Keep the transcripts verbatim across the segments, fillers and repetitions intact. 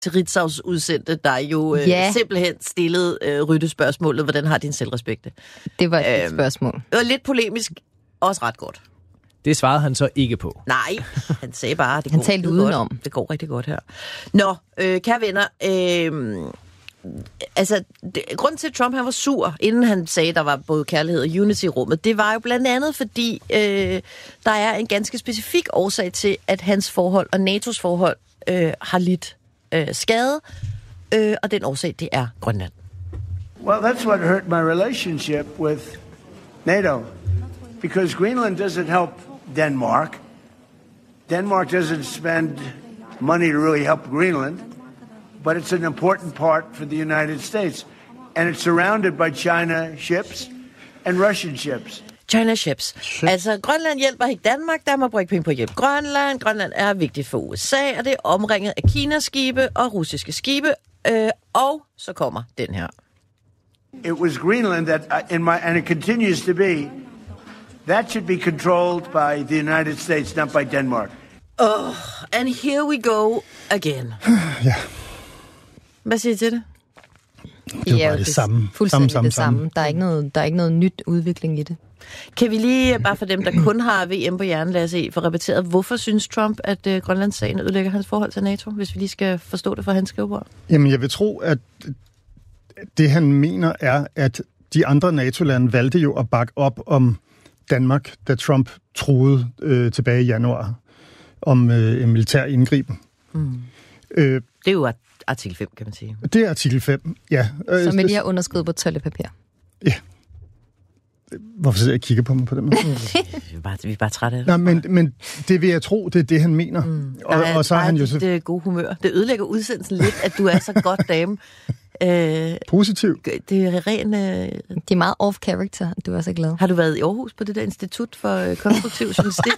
til Ritzaus udsendte, der jo øh, ja. simpelthen stillede øh, ryttespørgsmålet, hvordan har din selvrespekte? Det var et øhm, spørgsmål. Det var lidt polemisk, også ret godt. Det svarede han så ikke på. Nej, han sagde bare, det han går talte det udenom. Godt. Det går rigtig godt her. Nå, øh, kære venner, øh, altså, det, grunden til, at Trump han var sur, inden han sagde, der var både kærlighed og unity i rummet, det var jo blandt andet, fordi øh, der er en ganske specifik årsag til, at hans forhold og N A T O's forhold øh, har lidt øh, skade, øh, og den årsag, det er Grønland. Well, that's what hurt my relationship with NATO, because Greenland doesn't help Denmark. Denmark doesn't spend money to really help Greenland, but it's an important part for the United States. And it's surrounded by China ships and Russian ships. China ships. Altså, Grønland hjælper ikke Danmark, Danmark bruger ikke penge på at hjælpe Grønland. Grønland er vigtigt for U S A, og det er omringet af Kinas skibe og russiske skibe. Øh, og så kommer den her. It was Greenland that, in my, and it continues to be, that should be controlled by the United States, not by Denmark. Oh, and here we go again. Ja. Hvad siger I til det? Det er jo bare det samme. Fuldstændig samme, det samme. samme. Der er, ikke noget, der er ikke noget nyt udvikling i det. Kan vi lige, bare for dem, der kun har V M på hjernen, lad os se, for repeteret, hvorfor synes Trump, at øh, Grønlandssagen ødelægger hans forhold til NATO, hvis vi lige skal forstå det fra hans skrivebord? Jamen, jeg vil tro, at det han mener er, at de andre NATO-lande valgte jo at bakke op om Danmark, da Trump truede øh, tilbage i januar om øh, en militær indgriben. Mm. Øh, det er jo artikel fem, kan man sige. Det er artikel fem, ja. Som vi lige har underskrevet på toiletpapir. Ja. Hvorfor sidder jeg og kigger på mig på den måde? vi, er bare, vi er bare trætte af det. Nej, men, men det vil jeg tro, det er det, han mener. Mm. Og, Nej, og så er han jo så... Det er god humør. Det ødelægger udsendelsen lidt, at du er så godt dame. Øh, Positiv. Det er ren... Øh... Det er meget off-character. Du er så glad. Har du været i Aarhus på det der institut for øh, konstruktiv journalistik?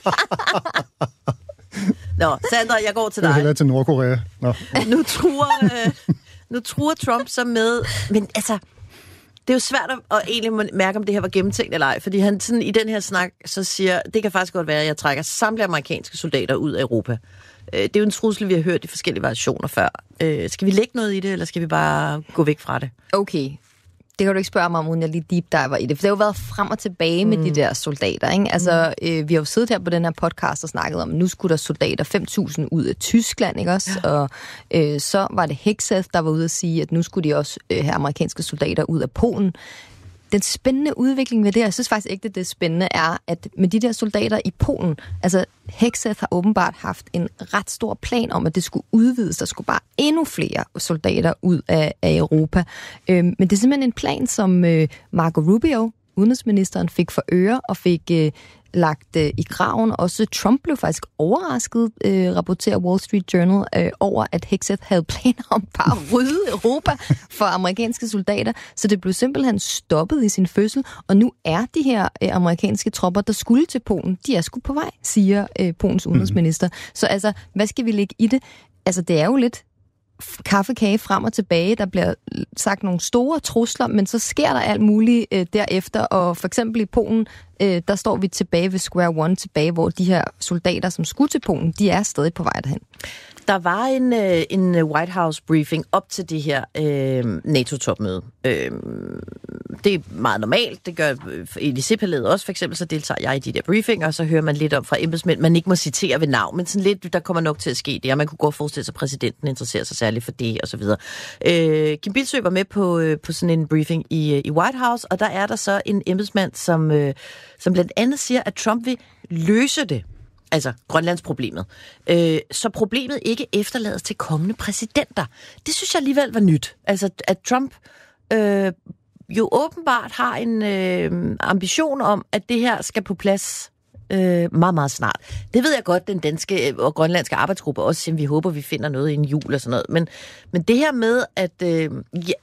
Nå, Sandra, jeg går til dig. Jeg hellere til Nordkorea. Nå. Nu truer, øh, nu truer Trump så med... Men altså... Det er jo svært at egentlig mærke, om det her var gennemtænkt eller ej, fordi han sådan i den her snak så siger, det kan faktisk godt være, at jeg trækker samtlige amerikanske soldater ud af Europa. Det er jo en trussel, vi har hørt i forskellige variationer før. Skal vi lægge noget i det, eller skal vi bare gå væk fra det? Okay. Det kan du ikke spørge mig om, uden jeg lige deep diver i det. For det har jo været frem og tilbage med mm. de der soldater. Ikke? Altså, øh, vi har jo siddet her på den her podcast og snakket om, at nu skulle der soldater fem tusind ud af Tyskland, ikke også? Ja. Og øh, så var det Hegseth, der var ude at sige, at nu skulle de også øh, have amerikanske soldater ud af Polen. Den spændende udvikling ved det, jeg synes faktisk ikke, at det spændende er, at med de der soldater i Polen, altså Hegseth har åbenbart haft en ret stor plan om, at det skulle udvides. Der skulle bare endnu flere soldater ud af, af Europa. Øhm, men det er simpelthen en plan, som øh, Marco Rubio, udenrigsministeren, fik for øre og fik øh, lagt øh, i graven. Også Trump blev faktisk overrasket, øh, rapporterer Wall Street Journal, øh, over at Hegseth havde planer om bare at rydde Europa for amerikanske soldater. Så det blev simpelthen stoppet i sin fødsel. Og nu er de her øh, amerikanske tropper, der skulle til Polen, de er sgu på vej, siger øh, Polens udenrigsminister. Mm. Så altså, hvad skal vi lægge i det? Altså, det er jo lidt kaffekage frem og tilbage. Der bliver sagt nogle store trusler, men så sker der alt muligt øh, derefter. Og for eksempel i Polen, øh, der står vi tilbage ved square one tilbage, hvor de her soldater, som skulle til Polen, de er stadig på vej derhen. Der var en, øh, en White House briefing op til det her øh, NATO-topmøde. Øh, det er meget normalt. Det gør Elysée-palæet også. For eksempel så deltager jeg i de der briefinger, og så hører man lidt om fra embedsmænd, man ikke må citere ved navn, men sådan lidt, der kommer nok til at ske det, og man kunne godt forestille sig, at præsidenten interesserer sig særligt for det, og så videre. Øh, Kim Bildsøe var med på, øh, på sådan en briefing i, i White House, og der er der så en embedsmand, som, øh, som blandt andet siger, at Trump vil løse det. Altså Grønlandsproblemet. Øh, så problemet ikke efterlades til kommende præsidenter. Det synes jeg alligevel var nyt. Altså, at Trump øh, jo åbenbart har en øh, ambition om, at det her skal på plads øh, meget, meget snart. Det ved jeg godt, den danske og grønlandske arbejdsgruppe også siger, vi håber, vi finder noget i en jul og sådan noget. Men, men det her med, at øh, ja,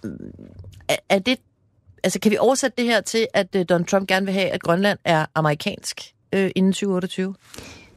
er det, altså kan vi oversætte det her til, at øh, Donald Trump gerne vil have, at Grønland er amerikansk øh, inden tyve otteogtyve?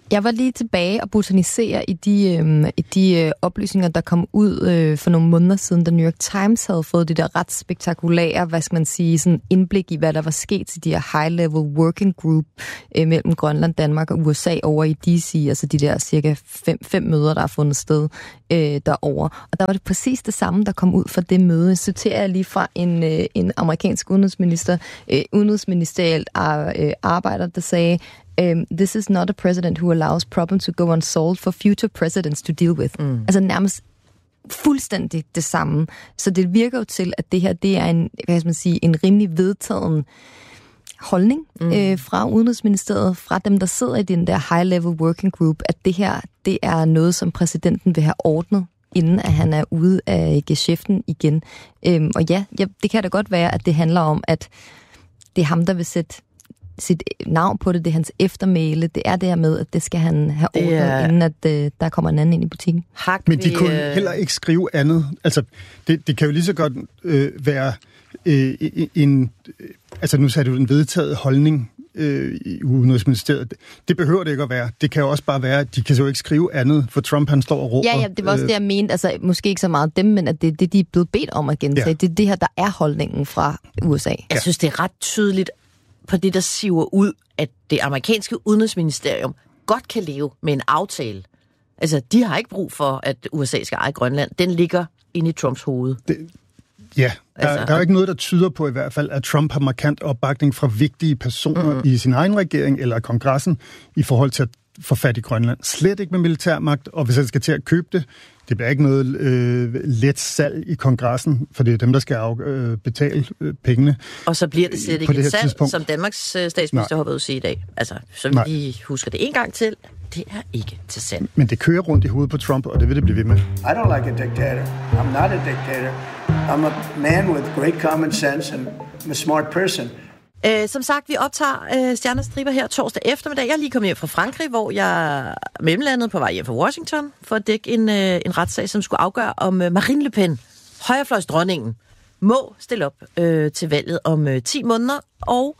Jeg var lige tilbage og botanisere i de, øhm, i de øh, oplysninger, der kom ud øh, for nogle måneder siden, da New York Times havde fået det der ret spektakulære, hvad skal man sige, sådan indblik i, hvad der var sket til de her high-level working group øh, mellem Grønland, Danmark og U S A over i D C, altså de der cirka fem, fem møder, der har fundet sted øh, derovre. Og der var det præcis det samme, der kom ud fra det møde. Så citerer jeg lige fra en, øh, en amerikansk udenrigsminister, øh, udenrigsministerielt øh, arbejder, der sagde, Um, this is not a president who allows problems to go unsolved for future presidents to deal with. Mm. Altså nærmest fuldstændig det samme. Så det virker jo til, at det her, det er en, hvad skal man sige, en rimelig vedtagen holdning mm. øh, fra Udenrigsministeriet, fra dem, der sidder i den der high-level working group, at det her, det er noget, som præsidenten vil have ordnet, inden at han er ude af geschæften igen. Um, og ja, ja, det kan da godt være, at det handler om, at det er ham, der vil sætte sit navn på det, det er hans eftermæle, det er det her med, at det skal han have ordnet, er... inden at uh, der kommer en anden ind i butikken. Hak, Men de vi, kunne øh... heller ikke skrive andet. Altså, det, det kan jo lige så godt øh, være øh, en... Øh, altså, nu sagde du en vedtaget holdning øh, i Udenrigsministeriet. Det behøver det ikke at være. Det kan jo også bare være, at de kan jo ikke skrive andet, for Trump, han står og råber. Ja, ja, det var også øh... det, jeg mente. Altså, måske ikke så meget dem, men at det, det de er blevet bedt om at gentage. Ja. Det er det her, der er holdningen fra U S A. Jeg synes, det er ret tydeligt, på det, der siver ud, at det amerikanske udenrigsministerium godt kan leve med en aftale. Altså, de har ikke brug for, at U S A skal eje Grønland. Den ligger inde i Trumps hoved. Det, ja, der, altså, der er jo ikke noget, der tyder på i hvert fald, at Trump har markant opbakning fra vigtige personer mm-hmm. i sin egen regering eller kongressen i forhold til at få fat i Grønland. Slet ikke med militærmagt, og hvis han skal til at købe det, det bliver ikke noget øh, let salg i kongressen, for det er dem, der skal af, øh, betale øh, pengene. Og så bliver det slet ikke et salg, tidspunkt. Som Danmarks øh, statsminister har været ude sige i dag. Altså, så vi Nej. lige husker det en gang til. Det er ikke til salg. Men det kører rundt i hovedet på Trump, og det vil det blive ved med. I don't like a dictator. I'm not a dictator. I'm a man with great common sense and I'm a smart person. Øh, som sagt, vi optager øh, Stjernestriber her torsdag eftermiddag. Jeg er lige kommet hjem fra Frankrig, hvor jeg mellemlandede på vej hjem fra Washington for at dække en, øh, en retssag, som skulle afgøre, om øh, Marine Le Pen, højrefløjsdronningen, må stille op øh, til valget om øh, ti måneder, og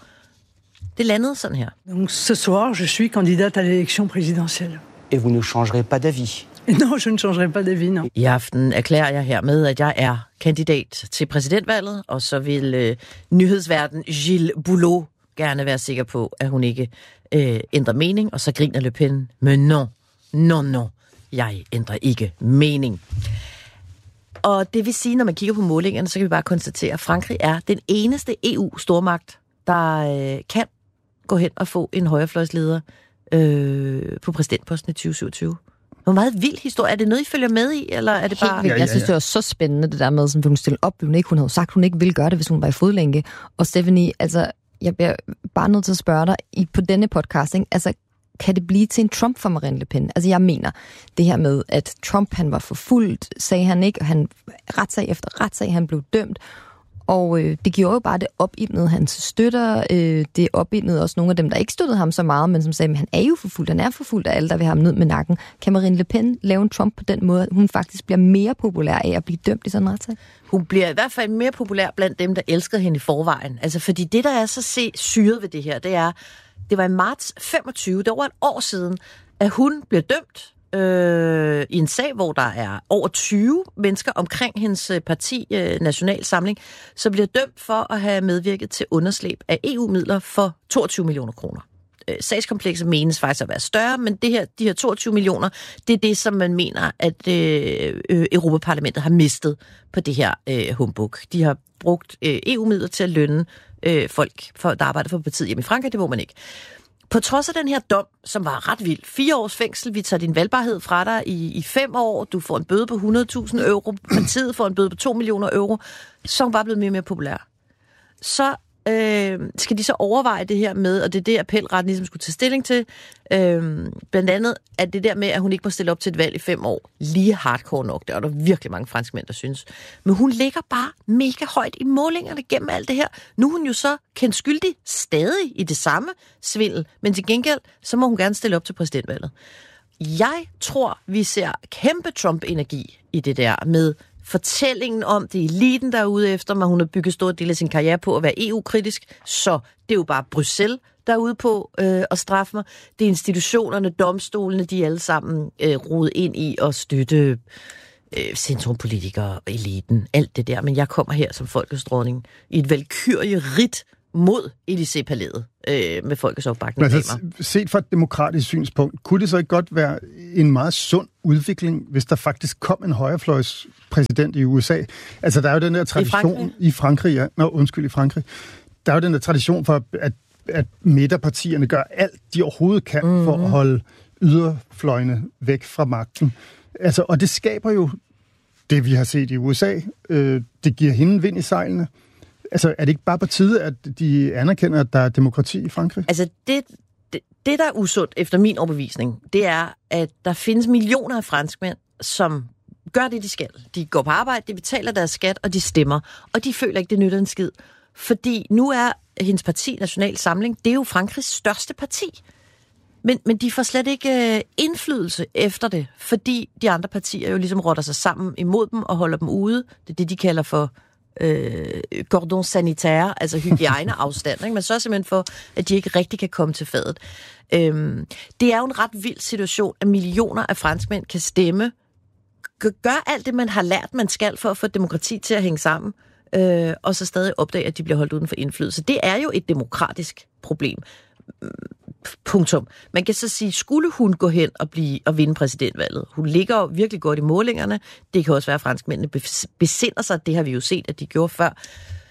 det landede sådan her. Donc ce soir, je suis candidate à l'élection présidentielle. Et vous ne changerez pas d'avis? Non, je ne changerai pas d'avis, non. I aften erklærer jeg hermed, at jeg er kandidat til præsidentvalget, og så vil øh, nyhedsverden Gilles Boulot gerne være sikker på, at hun ikke øh, ændrer mening, og så griner Le Pen, men non, non, non, jeg ændrer ikke mening. Og det vil sige, når man kigger på målingerne, så kan vi bare konstatere, at Frankrig er den eneste E U-stormagt, der øh, kan gå hen og få en højrefløjsleder øh, på præsidentposten i tyve syvogtyve. Hvor meget vild historie. Er det noget, I følger med i, eller er det bare... Helt vildt. Jeg synes, det var så spændende, det der med, som hun stille op. Hun, ikke, hun havde sagt, hun ikke ville gøre det, hvis hun var i fodlænke. Og Stephanie, altså, jeg bliver bare nødt til at spørge dig, i, på denne podcasting, altså, kan det blive til en Trump for Marine Le Pen? Altså, jeg mener, det her med, at Trump, han var forfulgt, sagde han ikke, og han retssag efter retssag, han blev dømt. Og øh, det gjorde jo bare, det opildnede hans støtter. Øh, det opildnede også nogle af dem, der ikke støttede ham så meget, men som sagde, at han er jo forfulgt, han er forfulgt af alle, der vil have ham ned med nakken. Kan Marine Le Pen lave en Trump på den måde, at hun faktisk bliver mere populær af at blive dømt i sådan en retssag? Hun bliver i hvert fald mere populær blandt dem, der elskede hende i forvejen. Altså, fordi det, der er så se, syret ved det her, det er, det var i marts femogtyve, det var over et år siden, at hun blev dømt Øh, i en sag, hvor der er over tyve mennesker omkring hendes parti, øh, National Samling, som bliver dømt for at have medvirket til underslæb af E U-midler for toogtyve millioner kroner. Øh, sagskomplekset menes faktisk at være større, men det her, de her toogtyve millioner, det er det, som man mener, at øh, øh, Europaparlamentet har mistet på det her øh, humbug. De har brugt øh, E U-midler til at lønne øh, folk, for, der arbejder for partiet hjemme i Frankrig, det må man ikke. På trods af den her dom, som var ret vild, fire års fængsel, vi tager din valgbarhed fra dig i, i fem år, du får en bøde på hundrede tusind euro, partiet får en bøde på to millioner euro, så er hun bare blevet mere og mere populær. Så øh, skal de så overveje det her med, og det er det, appelretten ligesom skulle tage stilling til, øh, blandt andet, at det der med, at hun ikke må stille op til et valg i fem år, lige hardcore nok, det er der virkelig mange franskmænd, der synes. Men hun ligger bare mega højt i målingerne gennem alt det her. Nu er hun jo så kendt skyldig stadig i det samme svindel, men til gengæld, så må hun gerne stille op til præsidentvalget. Jeg tror, vi ser kæmpe Trump-energi i det der med fortællingen om, det er eliten, der er ude efter, men hun har bygget stor del af sin karriere på at være E U-kritisk, så det er jo bare Bruxelles, der er ude på øh, at straffe mig. Det er institutionerne, domstolene, de er alle sammen øh, rodet ind i at støtte øh, centrumpolitikere, eliten, alt det der. Men jeg kommer her som folkets dronning i et valkyrierit mod Élysée-palæet øh, med folkets opbakning. Altså, set fra et demokratisk synspunkt, kunne det så ikke godt være en meget sund udvikling, hvis der faktisk kom en højrefløjs præsident i U S A? Altså, der er jo den der tradition... I Frankrig? I Frankrig, ja. Nå, undskyld, i Frankrig. Der er jo den der tradition for, at, at midterpartierne gør alt, de overhovedet kan, mm-hmm. for at holde yderfløjene væk fra magten. Altså, og det skaber jo det, vi har set i U S A. Øh, det giver hende vind i sejlene. Altså, er det ikke bare på tide, at de anerkender, at der er demokrati i Frankrig? Altså, det, det, det der er usundt, efter min overbevisning, det er, at der findes millioner af franskmænd, som gør det, de skal. De går på arbejde, de betaler deres skat, og de stemmer. Og de føler ikke, det nytter en skid. Fordi nu er hendes parti, National Samling, det er jo Frankrigs største parti. Men, men de får slet ikke øh, indflydelse efter det, fordi de andre partier jo ligesom rotter sig sammen imod dem og holder dem ude. Det er det, de kalder for øh, cordon sanitaire, altså hygiejneafstand. Ikke? Men så er simpelthen for, at de ikke rigtig kan komme til fadet. Øhm, det er jo en ret vild situation, at millioner af franskmænd kan stemme, gør alt det, man har lært, man skal for at få demokrati til at hænge sammen, øh, og så stadig opdage, at de bliver holdt uden for indflydelse. Det er jo et demokratisk problem. Punktum. Man kan så sige, skulle hun gå hen og blive og vinde præsidentvalget? Hun ligger jo virkelig godt i målingerne. Det kan også være, at franskmændene besinder sig. Det har vi jo set, at de gjorde før.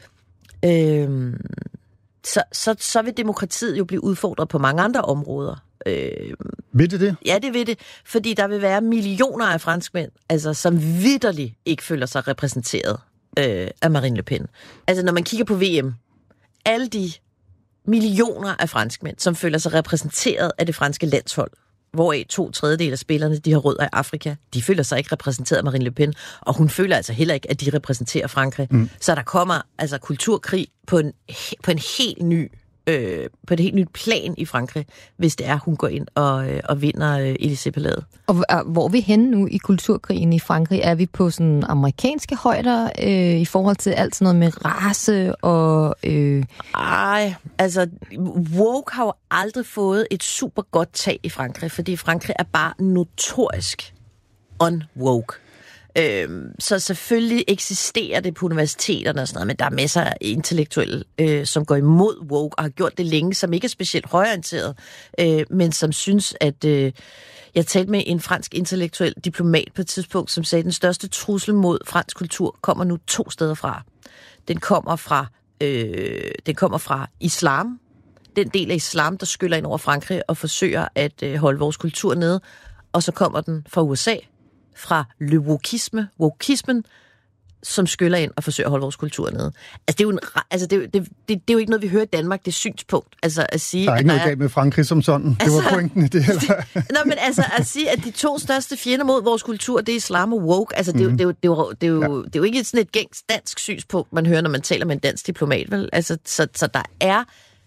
Øhm, så, så, så vil demokratiet jo blive udfordret på mange andre områder. Øhm, ved det det? Ja, det ved det. Fordi der vil være millioner af franskmænd, altså, som vitterligt ikke føler sig repræsenteret øh, af Marine Le Pen. Altså, når man kigger på V M, alle de millioner af franskmænd, som føler sig repræsenteret af det franske landshold, hvoraf to tredjedel af spillerne, de har rødder i Afrika, de føler sig ikke repræsenteret af Marine Le Pen, og hun føler altså heller ikke, at de repræsenterer Frankrig. Mm. Så der kommer altså kulturkrig på en, på en helt ny øh, på et helt nyt plan i Frankrig, hvis det er, hun går ind og, øh, og vinder øh, Élysée-palæet. Og hvor er vi henne nu i kulturkrigen i Frankrig? Er vi på sådan amerikanske højder øh, i forhold til alt sådan noget med race og... Øh... Ej, altså woke har jo aldrig fået et super godt tag i Frankrig, fordi Frankrig er bare notorisk unwoke. Øhm, så selvfølgelig eksisterer det på universiteterne og sådan noget, men der er masser af intellektuelle, øh, som går imod woke og har gjort det længe, som ikke er specielt højorienteret, øh, men som synes, at... Øh, jeg talte med en fransk intellektuel diplomat på et tidspunkt, som sagde, at den største trussel mod fransk kultur kommer nu to steder fra. Den kommer fra, øh, den kommer fra islam, den del af islam, der skyller ind over Frankrig og forsøger at øh, holde vores kultur nede, og så kommer den fra U S A, fra le wokisme, wokismen, som skyller ind og forsøger at holde vores kultur nede. Altså, det er jo, en, altså, det, det, det, det er jo ikke noget, vi hører i Danmark, det er synspunkt. Altså, at sige, der er ikke noget galt med Frankrig som sådan. Altså, det var pointen i det heller. Nå, men altså, at sige, at de to største fjender mod vores kultur, det er islam og woke, altså, det, mm-hmm. det, det, det, det, det, det, det er jo ikke sådan et gængs dansk synspunkt, man hører, når man taler med en dansk diplomat, vel? Altså, så, så der er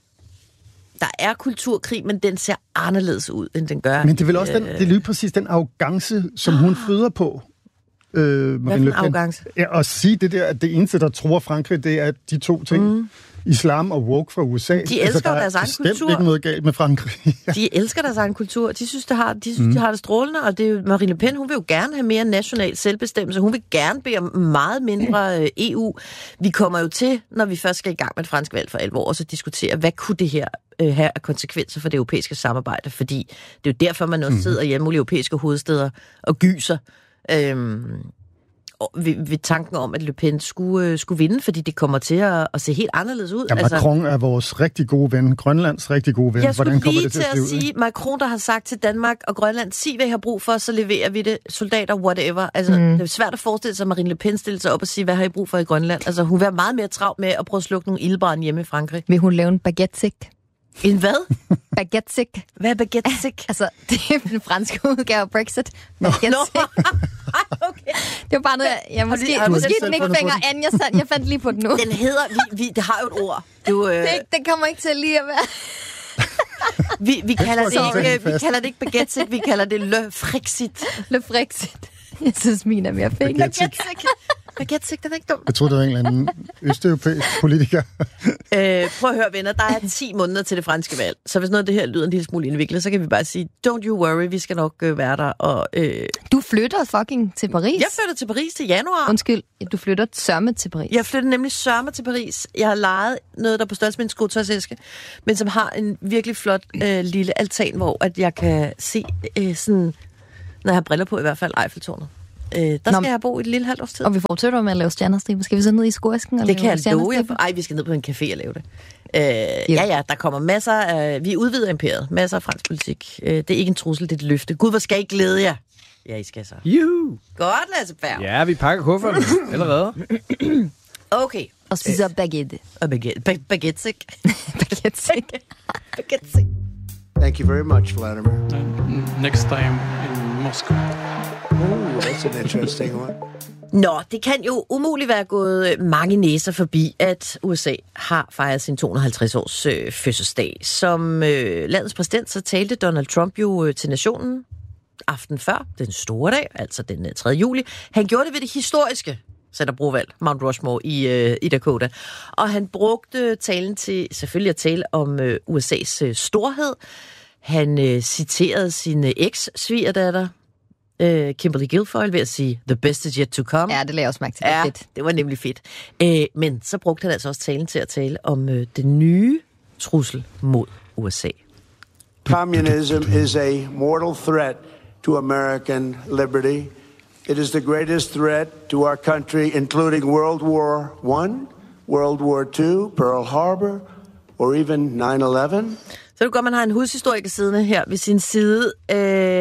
Der er kulturkrig, men den ser anderledes ud, end den gør. Men det er vel også den, det er lige præcis den arrogance, som hun føder på. Øh, Hvad er den arrogance? Ja, at sige det der, at det eneste, der tror Frankrig, det er de to ting. Mm. Islam og woke fra U S A. De elsker altså, deres egen kultur. Der er bestemt ikke noget galt med Frankrig. De elsker deres egen kultur. De synes, det har, de synes, mm. de har det strålende, og det er Marine Le Pen, hun vil jo gerne have mere national selvbestemmelse. Hun vil gerne bede om meget mindre E U. Vi kommer jo til, når vi først skal i gang med et fransk valg for alvor, og så diskutere, hvad kunne det her øh, have af konsekvenser for det europæiske samarbejde? Fordi det er jo derfor, man også sidder hjemme i europæiske hovedsteder og gyser. Øhm, Ved, ved tanken om, at Le Pen skulle, øh, skulle vinde, fordi det kommer til at, at se helt anderledes ud. Ja, Macron altså, er vores rigtig gode ven, Grønlands rigtig gode ven. Jeg skulle Hvordan lige det til til at, at sige, Macron, der har sagt til Danmark og Grønland, sig hvad I har brug for, så leverer vi det, soldater, whatever. Altså, mm. det er svært at forestille sig, at Marine Le Pen stiller sig op og sige, hvad har I brug for i Grønland? Altså, hun vil være meget mere travlt med at prøve at slukke nogle ildbrand hjemme i Frankrig. Vil hun lave en baguette-sik? En hvad? Baguette-sik. Hvad er baguette-sik? Altså, det er den franske udgave af Brexit. Baguette-sik. Okay. Det var bare noget, jeg, jeg måske, har måske den ikke fænger an, jeg, jeg fandt lige på den nu. Den hedder, vi, vi, det har jo et ord. Du, øh... det, den kommer ikke til lige at være... vi, vi, kalder det ikke, vi kalder det ikke baguette-sik, vi kalder det le frexit. Le frexit. Jeg synes, min er mere fængende. Baguette, den er ikke dum. Jeg troede, det var en eller anden østeuropæisk politiker. øh, prøv at høre, venner, der er ti måneder til det franske valg. Så hvis noget af det her lyder en lille smule indviklet, så kan vi bare sige, don't you worry, vi skal nok øh, være der. Og, øh... Du flytter fucking til Paris? Jeg flytter til Paris til januar. Undskyld, du flytter sørme til Paris? Jeg flytter nemlig sørme til Paris. Jeg har lejet noget, der er på størrelse med en skotøjsæske, men som har en virkelig flot øh, lille altan, hvor at jeg kan se øh, sådan, når jeg har briller på i hvert fald, Eiffeltårnet. Øh, der skal Nå, jeg bo i et lille halvt års tid. Og vi fortsætter med at lave stjernestriber. Skal vi så ned i skoæsken? Det kan jeg love jer for. Ej, vi skal ned på en café og lave det. Øh, ja, ja, der kommer masser af... Vi udvider imperiet. Masser af fransk politik. Øh, det er ikke en trussel, det er et løfte. Gud, hvor skal I glæde jer? Ja, I skal så. Juhu! Godt, Lasse Berg. Ja, vi pakker kufferten allerede. Okay. Og spiser øh. baguette. Og baguette. Ba- baguette, ikke? Baguette, ikke? Baguette, ikke? Thank you very much, Vladimir. Uh, next time in Moscow. Oh, that's an interesting one. Nå, det kan jo umuligt være gået mange næser forbi, at U S A har fejret sin to hundrede og halvtreds års øh, fødselsdag. Som øh, landets præsident, så talte Donald Trump jo øh, til nationen aften før, den store dag, altså den øh, tredje juli. Han gjorde det ved det historiske Sætterbrovalg, Mount Rushmore i, øh, i Dakota. Og han brugte talen til selvfølgelig at tale om øh, U S A's øh, storhed. Han øh, citerede sin øh, eks-svigerdatter, øh, Kimberly Guilfoyle, ved at sige, the best is yet to come. Ja, det lagde også mærke til. Det ja, fedt. Det var nemlig fedt. Øh, men så brugte han altså også talen til at tale om øh, den nye trussel mod U S A. Communism is a mortal threat to American liberty. It is the greatest threat to our country, including World War One, World War Two, Pearl Harbor, or even nine eleven. Så det godt, man har en hushistoriker siddende her ved sin side. Øh,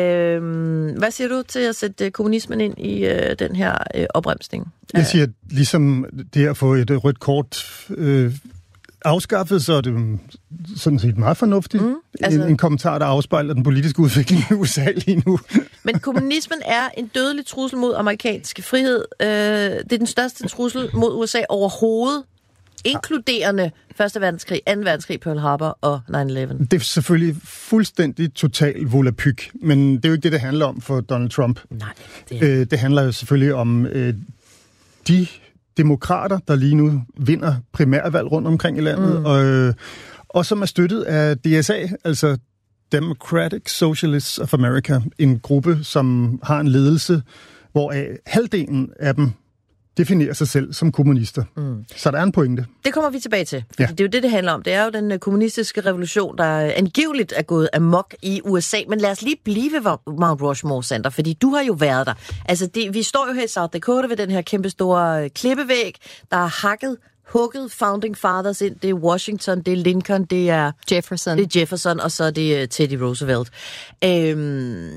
hvad siger du til at sætte kommunismen ind i øh, den her øh, opremsning? Jeg siger, ligesom det at få et rødt kort øh, afskaffet, så er det sådan set meget fornuftigt. Mm, altså... en, en kommentar, der afspejler den politiske udvikling i U S A lige nu. Men kommunismen er en dødelig trussel mod amerikansk frihed. Øh, det er den største trussel mod U S A overhovedet, inkluderende første verdenskrig, anden verdenskrig, Pearl Harbor og nine eleven. Det er selvfølgelig fuldstændig total volapyk, men det er jo ikke det, det handler om for Donald Trump. Nej. Det, er... øh, det handler jo selvfølgelig om øh, de demokrater, der lige nu vinder primærvalg rundt omkring i landet, mm. og, øh, og som er støttet af D S A, altså Democratic Socialists of America, en gruppe, som har en ledelse, hvoraf halvdelen af dem definerer sig selv som kommunister. Mm. Så der er en pointe. Det kommer vi tilbage til. Ja. Det er jo det, det handler om. Det er jo den kommunistiske revolution, der angiveligt er gået amok i U S A. Men lad os lige blive ved Mount Rushmore Center, fordi du har jo været der. Altså, det, vi står jo her i South Dakota ved den her kæmpe store klippevæg, der er hakket, hugget Founding Fathers ind. Det er Washington, det er Lincoln, det er Jefferson, det er Jefferson og så er det Teddy Roosevelt. Øhm...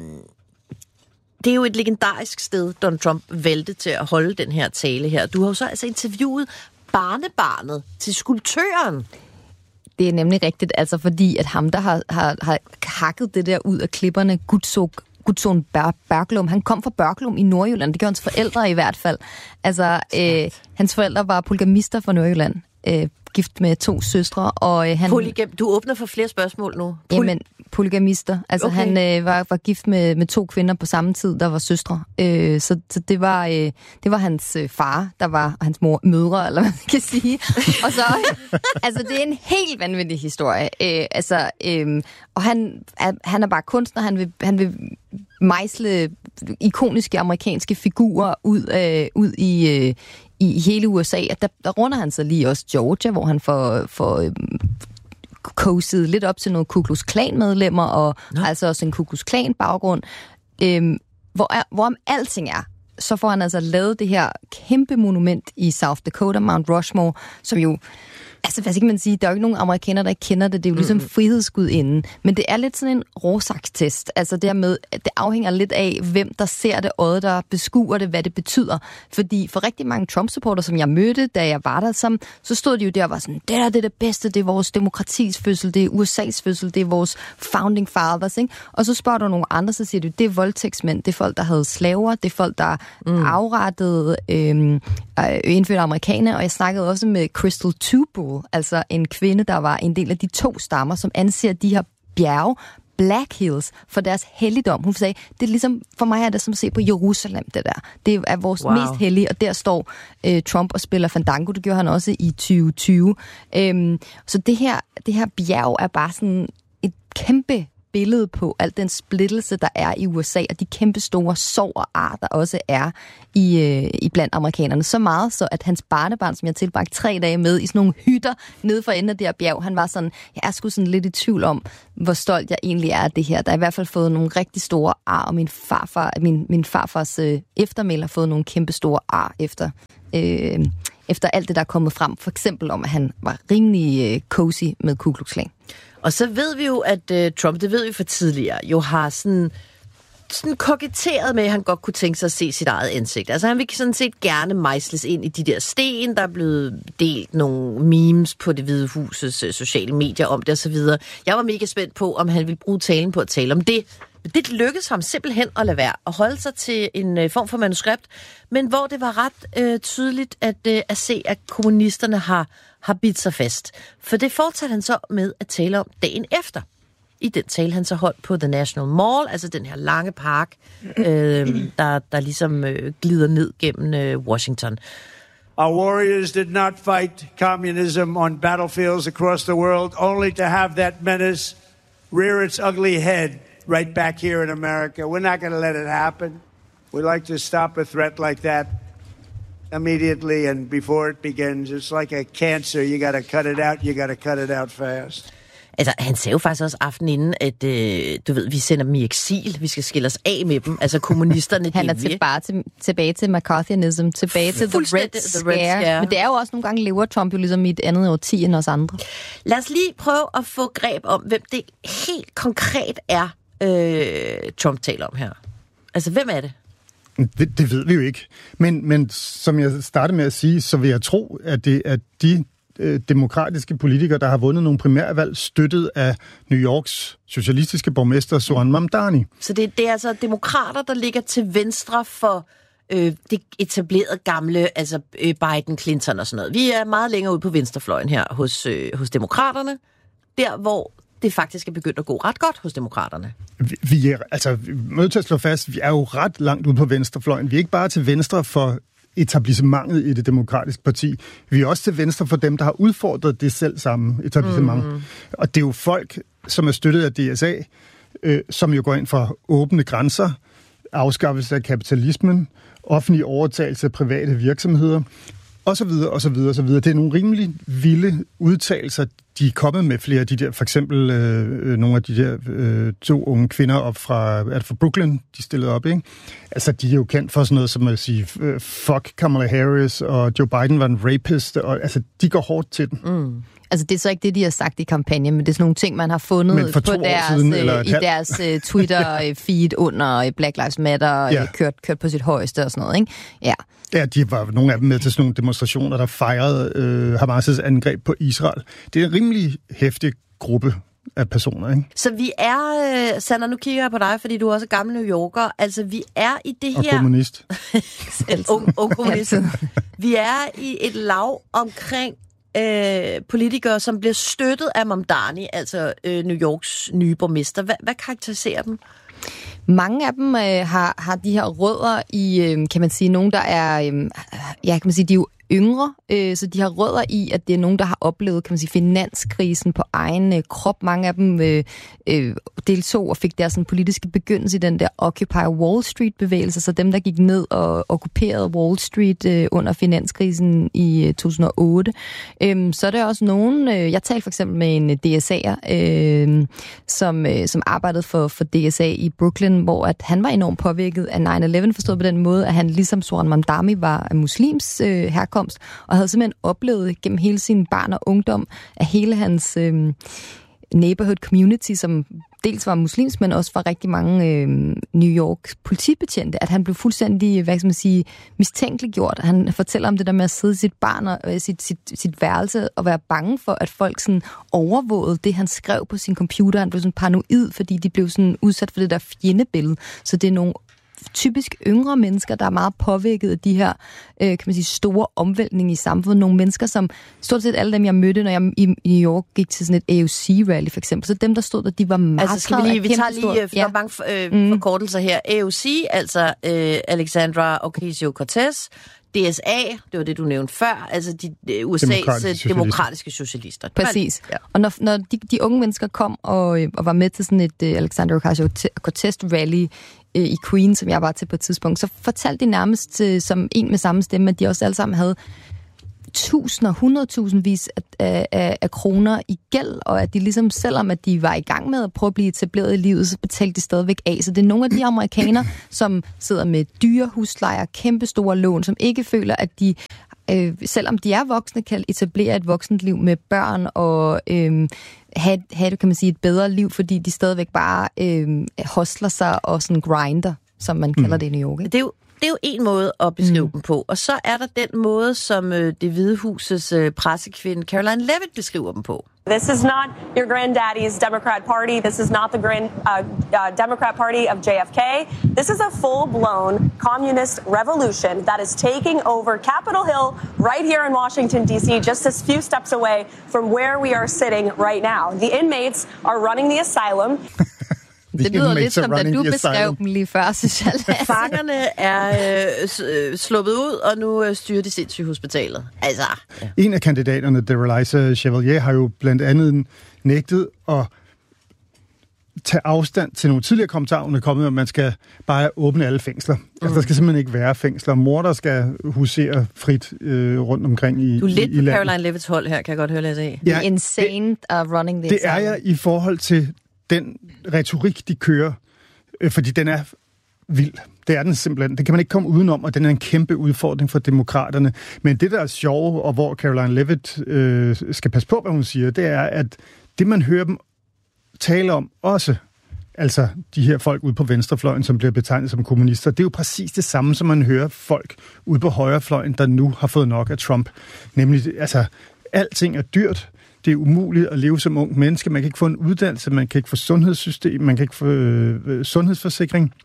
Det er jo et legendarisk sted, Donald Trump valgte til at holde den her tale her. Du har jo så altså interviewet barnebarnet til skulptøren. Det er nemlig rigtigt, altså fordi at ham, der har, har, har hakket det der ud af klipperne, Gudson Berglum, han kom fra Berglum i Nordjylland. Det gjorde hans forældre i hvert fald. Altså, øh, hans forældre var polygamister fra Nordjylland. Øh, gift med to søstre, og øh, han... Polygam... Du åbner for flere spørgsmål nu. Poly... Jamen, polygamister. Altså, okay. han øh, var, var gift med, med to kvinder på samme tid, der var søstre. Øh, så, så det var øh, det var hans øh, far, der var hans mor, mødre, eller hvad man kan sige. Og så, øh, altså, det er en helt vanvittig historie. Øh, altså, øh, og han er, han er bare kunstner, han vil, han vil mejsle ikoniske amerikanske figurer ud, øh, ud i... Øh, i hele U S A, at der, der runder han sig lige også Georgia, hvor han får, får øhm, koset lidt op til nogle Ku Klux Klan-medlemmer, og Nå. altså også en Ku Klux Klan-baggrund. Øhm, hvor, er, hvor om alting er, så får han altså lavet det her kæmpe monument i South Dakota, Mount Rushmore, som jo... Altså, hvad skal man sige? Der er jo ikke nogen amerikanere, der ikke kender det. Det er jo ligesom mm. frihedsgudinden. Men det er lidt sådan en råsagstest. Altså dermed, det afhænger lidt af, hvem der ser det, øje, der beskuer det, hvad det betyder. Fordi for rigtig mange Trump-supporter, som jeg mødte, da jeg var der sammen, så stod de jo der og var sådan, det der det er det bedste, det er vores demokratis fødsel, det er U S A's fødsel, det er vores founding fathers, ikke? Og så spørger du nogle andre, så siger du, det er voldtægtsmænd, det er folk, der havde slaver, det er folk, der mm. afrettede øh, indfødte amerikanere, og jeg snakkede også med Crystal Tubal, altså en kvinde, der var en del af de to stammer, som anser de her bjerge Black Hills for deres helligdom. Hun sagde, det er ligesom, for mig er det som at se på Jerusalem, det der. Det er vores wow. mest hellige, og der står øh, Trump og spiller Fandango. Det gjorde han også i tyve tyve. Øhm, så det her, det her bjerg er bare sådan et kæmpe billede på al den splittelse, der er i U S A, og de kæmpe store sorg og ar, der også er i, øh, i blandt amerikanerne. Så meget, så at hans barnebarn, som jeg tilbragte tre dage med i sådan nogle hytter nede for enden af det her bjerg, han var sådan, jeg er sgu sådan lidt i tvivl om, hvor stolt jeg egentlig er af det her. Der er i hvert fald fået nogle rigtig store ar, og min farfar, min, min farfars øh, eftermæl har fået nogle kæmpe store ar efter, øh, efter alt det, der er kommet frem. For eksempel om, at han var rimelig øh, cozy med Ku Klux Klan. Og så ved vi jo, at uh, Trump, det ved vi for tidligere, jo har sådan, sådan koketteret med, at han godt kunne tænke sig at se sit eget ansigt. Altså han vil sådan set gerne mejsles ind i de der sten, der er blevet delt nogle memes på Det Hvide Husets uh, sociale medier om det og så videre. Jeg var mega spændt på, om han ville bruge talen på at tale om det. Det lykkedes ham simpelthen at lade være at holde sig til en uh, form for manuskript, men hvor det var ret uh, tydeligt at, uh, at se, at kommunisterne har har bidt sig fast. For det fortsatte han så med at tale om dagen efter. I den tale, han så holdt på The National Mall, altså den her lange park, øh, der, der ligesom øh, glider ned gennem øh, Washington. Our warriors did not fight communism on battlefields across the world, only to have that menace rear its ugly head right back here in America. We're not going to let it happen. We like to stop a threat like that immediately and before it begins. It's like a cancer. You got to cut it out. You got to cut it out fast. Altså, han sagde jo faktisk også aftenen inden, at øh, du ved, vi sender dem i eksil. Vi skal skille os af med dem. Altså, kommunisterne... Han er tilbage til, tilbage til McCarthyism, tilbage til the Red, the Red Scare. Men det er jo også nogle gange, lever Trump jo ligesom i et andet årti end os andre. Lad os lige prøve at få greb om, hvem det helt konkret er, øh, Trump taler om her. Altså, hvem er det? Det, det ved vi jo ikke. Men, men som jeg startede med at sige, så vil jeg tro, at det er de øh, demokratiske politikere, der har vundet nogle primærvalg, støttet af New Yorks socialistiske borgmester Zohran Mamdani. Så det, det er altså demokrater, der ligger til venstre for øh, det etablerede gamle, altså øh, Biden, Clinton og sådan noget. Vi er meget længere ude på venstrefløjen her hos, øh, hos demokraterne, der hvor det faktisk er begyndt at gå ret godt hos demokraterne. Vi, vi er, altså, vi er nødt til at slå fast, vi er jo ret langt ude på venstrefløjen. Vi er ikke bare til venstre for etablissementet i det demokratiske parti. Vi er også til venstre for dem, der har udfordret det selv samme etablissement. Mm. Og det er jo folk, som er støttet af D S A, øh, som jo går ind for åbne grænser, afskaffelse af kapitalismen, offentlig overtagelse af private virksomheder, og så videre, og så videre, og så videre. Det er nogle rimelig vilde udtalelser, de er kommet med flere af de der, for eksempel øh, nogle af de der øh, to unge kvinder op fra, er det fra Brooklyn, de stillede op, ikke? Altså, de er jo kendt for sådan noget som at sige, uh, fuck Kamala Harris, og Joe Biden var en rapist, og altså, de går hårdt til den. Mm. Altså, det er så ikke det, de har sagt i kampagnen, men det er sådan nogle ting, man har fundet på deres, siden, øh, i deres uh, Twitter-feed under Black Lives Matter, ja. kørt, kørt på sit højeste og sådan noget, ikke? Ja. Ja, de var nogle af dem med til sådan nogle demonstrationer, der fejrede øh, Hamas' angreb på Israel. Det er en rimelig heftig gruppe af personer, ikke? Så vi er, Sander, nu kigger jeg på dig, fordi du er også gammel New Yorker. Altså, vi er i det her... Og kommunist. ung, ung kommunist. Vi er i et lav omkring øh, politikere, som bliver støttet af Mamdani, altså øh, New Yorks nye borgmester. Hvad, hvad karakteriserer dem? Mange af dem øh, har, har de her rødder i, øh, kan man sige, nogen, der er, øh, ja, kan man sige, de er jo yngre, øh, så de har rødder i, at det er nogen, der har oplevet, kan man sige, finanskrisen på egen øh, krop. Mange af dem øh, øh, deltog og fik deres sådan, politiske begyndelse i den der Occupy Wall Street-bevægelse, så dem, der gik ned og okkuperede Wall Street øh, under finanskrisen i øh, to tusind og otte. Øh, så er der også nogen, øh, jeg talte for eksempel med en D S A'er, øh, som, øh, som arbejdede for, for D S A i Brooklyn, hvor at han var enormt påvirket af nine eleven, forstået på den måde, at han ligesom Zohran Mamdani var muslims øh, herkomst, og havde simpelthen oplevet gennem hele sin barn og ungdom, at hele hans øh, neighborhood community, som dels var muslims, men også var rigtig mange øh, New Yorks politibetjente, at han blev fuldstændig, hvad skal man sige, mistænkeliggjort. Han fortæller om det der med at sidde i sit barn og øh, sit, sit, sit værelse og være bange for, at folk sådan overvågede det, han skrev på sin computer. Han blev sådan paranoid, fordi de blev sådan udsat for det der fjendebillede. Så det er nogle typisk yngre mennesker, der er meget påvirket af de her, øh, kan man sige, store omvæltninger i samfundet. Nogle mennesker, som stort set alle dem, jeg mødte, når jeg i, i New York gik til sådan et A O C-rally, for eksempel. Så dem, der stod der, de var meget altså, skal vi lige, vi tager lige, for ja. der er mange øh, mm. forkortelser her. A O C, altså øh, Alexandra Ocasio-Cortez, D S A, det var det, du nævnte før, altså de, U S A's demokratiske, demokratiske socialister. Præcis. Ja. Og når, når de, de unge mennesker kom og, og var med til sådan et uh, Alexandra Ocasio-Cortez-rally uh, i Queens, som jeg var til på et tidspunkt, så fortalte de nærmest uh, som en med samme stemme, at de også alle sammen havde tusinder, hundredtusindvis af, af, af kroner i gæld, og at de ligesom, selvom at de var i gang med at prøve at blive etableret i livet, så betalte de stadigvæk af. Så det er nogle af de amerikanere, som sidder med dyre huslejer, kæmpe store lån, som ikke føler, at de, øh, selvom de er voksne, kan etablere et voksent liv med børn og øh, have, have, kan man sige, et bedre liv, fordi de stadigvæk bare øh, hostler sig og sådan grinder, som man kalder mm. det i New York. Ikke? Det er jo Det er jo en måde at beskrive mm. dem på. Og så er der den måde, som øh, det Hvide Husets øh, pressekvinde Caroline Levitt beskriver dem på. This is not your granddaddy's Democrat Party. This is not the grand, uh, uh, Democrat Party of J F K. This is a full-blown communist revolution that is taking over Capitol Hill right here in Washington, D C, just a few steps away from where we are sitting right now. The inmates are running the asylum. Det lyder lidt som, da du beskrev dem lige før, synes jeg. Fangerne er øh, sluppet ud, og nu øh, styrer de sindssygt hospitalet. Altså. Ja. En af kandidaterne, Derelisa Chevalier, har jo blandt andet nægtet at tage afstand til nogle tidligere kommentarer, hun er kommet, at man skal bare åbne alle fængsler. Mm. Altså, der skal simpelthen ikke være fængsler. Morder skal husere frit øh, rundt omkring i Du er lidt i, i på Caroline Levitts hold her, kan jeg godt høre, Lasse af. Ja, insane det, uh, running the Det er jeg i forhold til den retorik, de kører, øh, fordi den er vild. Det er den simpelthen. Det kan man ikke komme udenom, og den er en kæmpe udfordring for demokraterne. Men det, der er sjove, og hvor Caroline Levitt øh, skal passe på, hvad hun siger, det er, at det, man hører dem tale om også, altså de her folk ude på venstrefløjen, som bliver betegnet som kommunister, det er jo præcis det samme, som man hører folk ude på højrefløjen, der nu har fået nok af Trump. Nemlig, altså, alting er dyrt. Det er umuligt at leve som ung menneske. Man kan ikke få en uddannelse, man kan ikke få sundhedssystem, man kan ikke få øh, sundhedsforsikring.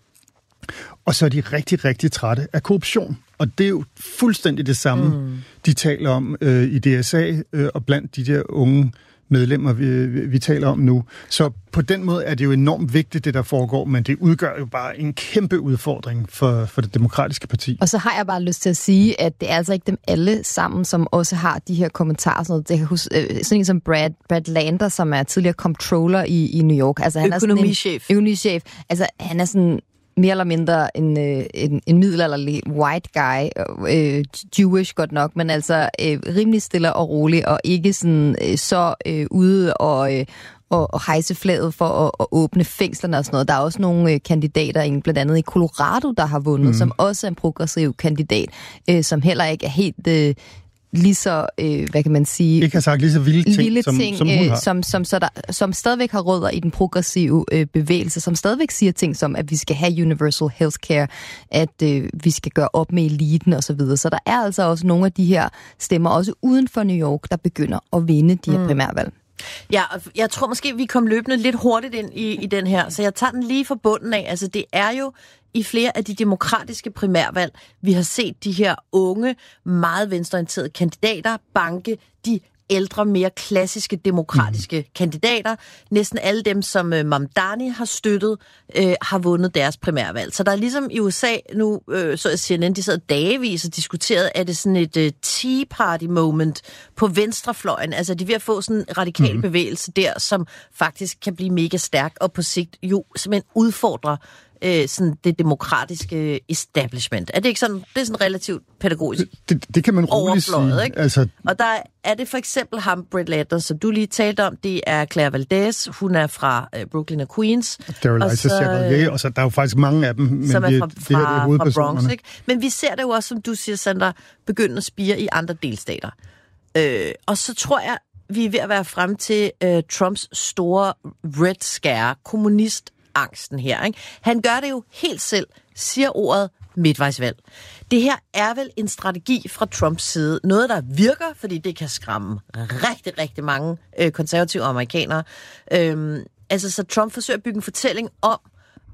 Og så er de rigtig, rigtig trætte af korruption. Og det er jo fuldstændig det samme, mm. de taler om øh, i D S A øh, og blandt de der unge medlemmer, vi, vi, vi taler om nu. Så på den måde er det jo enormt vigtigt, det der foregår, men det udgør jo bare en kæmpe udfordring for, for det demokratiske parti. Og så har jeg bare lyst til at sige, at det er altså ikke dem alle sammen, som også har de her kommentarer. Sådan noget. Det kan huske, sådan en som Brad, Brad Lander, som er tidligere comptroller i, i New York. Altså, han økonomichef. Er sådan en, økonomichef. Altså, han er sådan mere eller mindre en, en, en middelalderlig white guy, øh, Jewish godt nok, men altså øh, rimelig stille og rolig, og ikke sådan øh, så øh, ude og, øh, og, og hejse flaget for at, at åbne fængslerne og sådan noget. Der er også nogle øh, kandidater, blandt andet i Colorado, der har vundet, mm. som også er en progressiv kandidat, øh, som heller ikke er helt Øh, lige så, øh, hvad kan man sige... Ikke har sagt lige så vilde ting, lille som, ting, som hun har. Øh, som, som, så der, som stadigvæk har rødder i den progressive øh, bevægelse, som stadigvæk siger ting som, at vi skal have universal healthcare, at øh, vi skal gøre op med eliten osv. Så, videre. Så der er altså også nogle af de her stemmer, også uden for New York, der begynder at vinde de her mm. primærvalg. Ja, jeg tror måske, vi kom løbende lidt hurtigt ind i, i den her, så jeg tager den lige fra bunden af. Altså, det er jo i flere af de demokratiske primærvalg, vi har set de her unge, meget venstreorienterede kandidater banke de ældre, mere klassiske demokratiske mm. kandidater. Næsten alle dem, som øh, Mamdani har støttet, øh, har vundet deres primærvalg. Så der er ligesom i U S A nu, øh, så C N N, de sad dagevis og diskuterede, er det sådan et øh, Tea Party moment på venstrefløjen. Altså, de er ved at få sådan en radikal mm. bevægelse der, som faktisk kan blive mega stærk, og på sigt jo simpelthen udfordrer Øh, sådan det demokratiske establishment. Er det ikke sådan, det er sådan relativt pædagogisk det, det, det kan man roligt sige. Ikke? Altså... Og der er det for eksempel ham, Brett Lander, som du lige talte om, det er Claire Valdez, hun er fra øh, Brooklyn og Queens. Derelisa Chevalier, og så der er jo faktisk mange af dem, men som er fra, det, det her, det er fra Bronx, ikke? Men vi ser det jo også, som du siger, Sandra, begynde at spire i andre delstater. Øh, og så tror jeg, vi er ved at være frem til øh, Trumps store Red Scare, kommunist angsten her, ikke? Han gør det jo helt selv, siger ordet midtvejsvalg. Det her er vel en strategi fra Trumps side. Noget, der virker, fordi det kan skræmme rigtig, rigtig mange øh, konservative amerikanere. Øhm, altså, så Trump forsøger at bygge en fortælling om,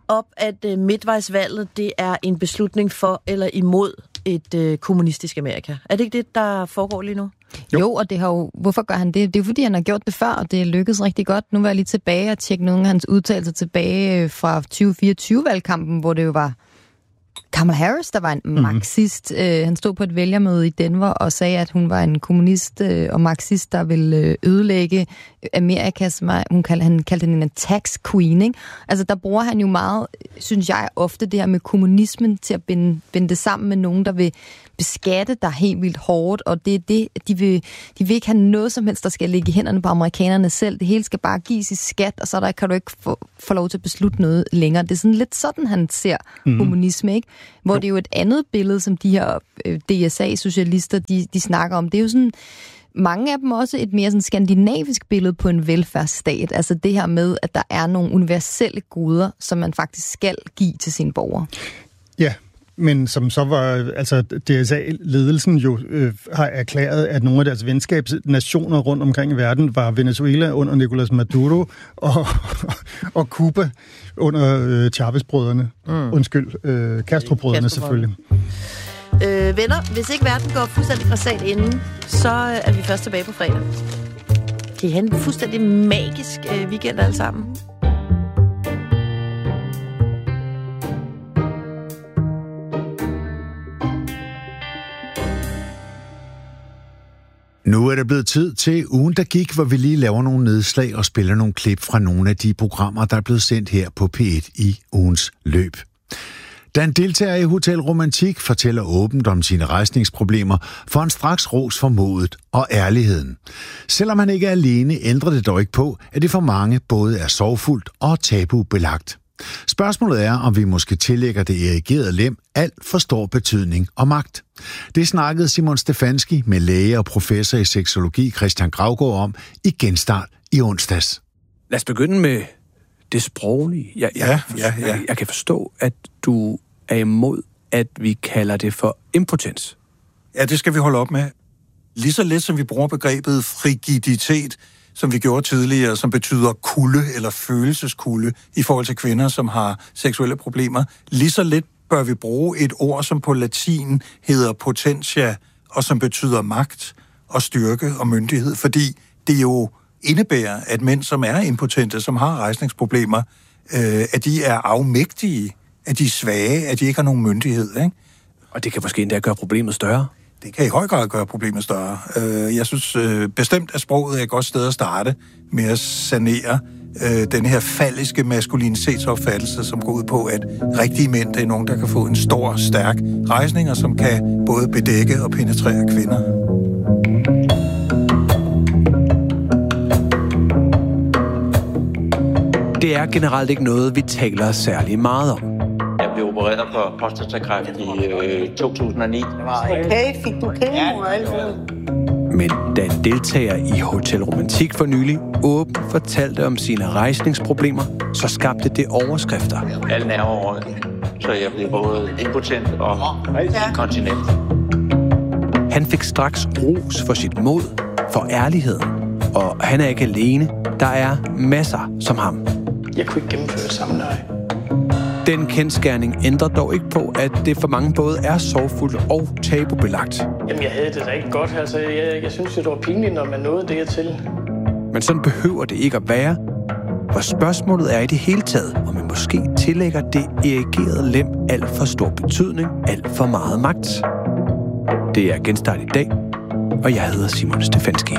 op, at øh, midtvejsvalget, det er en beslutning for eller imod et øh, kommunistisk Amerika. Er det ikke det, der foregår lige nu? Jo. jo, og det har jo, hvorfor gør han det? Det er jo fordi, han har gjort det før, og det lykkedes rigtig godt. Nu var jeg lige tilbage og tjekke nogle af hans udtalelser tilbage fra tyve fireogtyve-valgkampen, hvor det jo var Kamala Harris, der var en mm-hmm. marxist. Øh, han stod på et vælgermøde i Denver og sagde, at hun var en kommunist øh, og marxist, der ville ødelægge Amerika, som er, hun kaldte, han kaldte hende en tax queen, ikke? Altså, der bruger han jo meget, synes jeg, ofte det her med kommunismen til at binde, binde det sammen med nogen, der vil beskatte dig helt vildt hårdt, og det er det, de vil, de vil ikke have noget som helst, der skal ligge i hænderne på amerikanerne selv. Det hele skal bare gives i skat, og så der kan du ikke få, få lov til at beslutte noget længere. Det er sådan lidt sådan, han ser mm. kommunisme, ikke? Hvor jo. Det er jo et andet billede, som de her øh, D S A-socialister, de, de snakker om. Det er jo sådan, mange af dem også et mere sådan skandinavisk billede på en velfærdsstat. Altså det her med, at der er nogle universelle goder, som man faktisk skal give til sine borgere. Ja, men som så var, altså D S A-ledelsen jo øh, har erklæret, at nogle af deres venskabsnationer rundt omkring i verden var Venezuela under Nicolas Maduro og, og Cuba under øh, Chavez-brødrene. Mm. Undskyld, øh, Castro-brødrene selvfølgelig. Øh, venner, hvis ikke verden går fuldstændig fra sat inden, så er vi først tilbage på fredag. Kan I have en fuldstændig magisk øh, weekend alle sammen? Nu er det blevet tid til ugen, der gik, hvor vi lige laver nogle nedslag og spiller nogle klip fra nogle af de programmer, der er blevet sendt her på P et i ugens løb. Da en deltager i Hotel Romantik fortæller åbent om sine rejsningsproblemer, får han straks ros for modet og ærligheden. Selvom han ikke er alene, ændrer det dog ikke på, at det for mange både er sorgfuldt og tabubelagt. Spørgsmålet er, om vi måske tillægger det erigerede lem alt for stor betydning og magt. Det snakkede Simon Stefanski med læge og professor i seksologi Christian Gravgaard om i Genstart i onsdags. Lad os begynde med det sproglige. Jeg, jeg, ja, ja, ja. Jeg, jeg kan forstå, at du er imod, at vi kalder det for impotens. Ja, det skal vi holde op med. Lige så let som vi bruger begrebet frigiditet, som vi gjorde tidligere, som betyder kulde eller følelseskulde i forhold til kvinder, som har seksuelle problemer. Lige så let bør vi bruge et ord, som på latin hedder potentia, og som betyder magt og styrke og myndighed, fordi det jo indebærer, at mænd, som er impotente, som har rejsningsproblemer, øh, at de er afmægtige, at de er svage, at de ikke har nogen myndighed, ikke? Og det kan måske endda gøre problemet større. Det kan i høj grad gøre problemet større. Jeg synes bestemt, at sproget er et godt sted at starte med at sanere den her falliske maskulinitetsopfattelse, som går ud på, at rigtige mænd, det er nogen, der kan få en stor, stærk rejsning, og som kan både bedække og penetrere kvinder. Det er generelt ikke noget, vi taler særlig meget om. Jeg blev opereret for prostatakræft i øh, to tusind og ni. Okay, fik du kemo og alt muligt. Men da en deltager i Hotel Romantik for nylig åbent fortalte om sine rejsningsproblemer, så skabte det overskrifter. Alle nerver, så jeg blev både impotent og inkontinent. Han fik straks ros for sit mod, for ærligheden. Og han er ikke alene. Der er masser som ham. Jeg kunne ikke gennemføre samme nej. Den kendsgerning ændrer dog ikke på, at det for mange både er sorgfuldt og tabubelagt. Jamen, jeg havde det da ikke godt. Altså, jeg, jeg synes, det var pinligt, når man nåede det til. Men sådan behøver det ikke at være. Og spørgsmålet er i det hele taget, om man måske tillægger det erigerede lem alt for stor betydning, alt for meget magt. Det er Genstart i dag, og jeg hedder Simon Stefanski.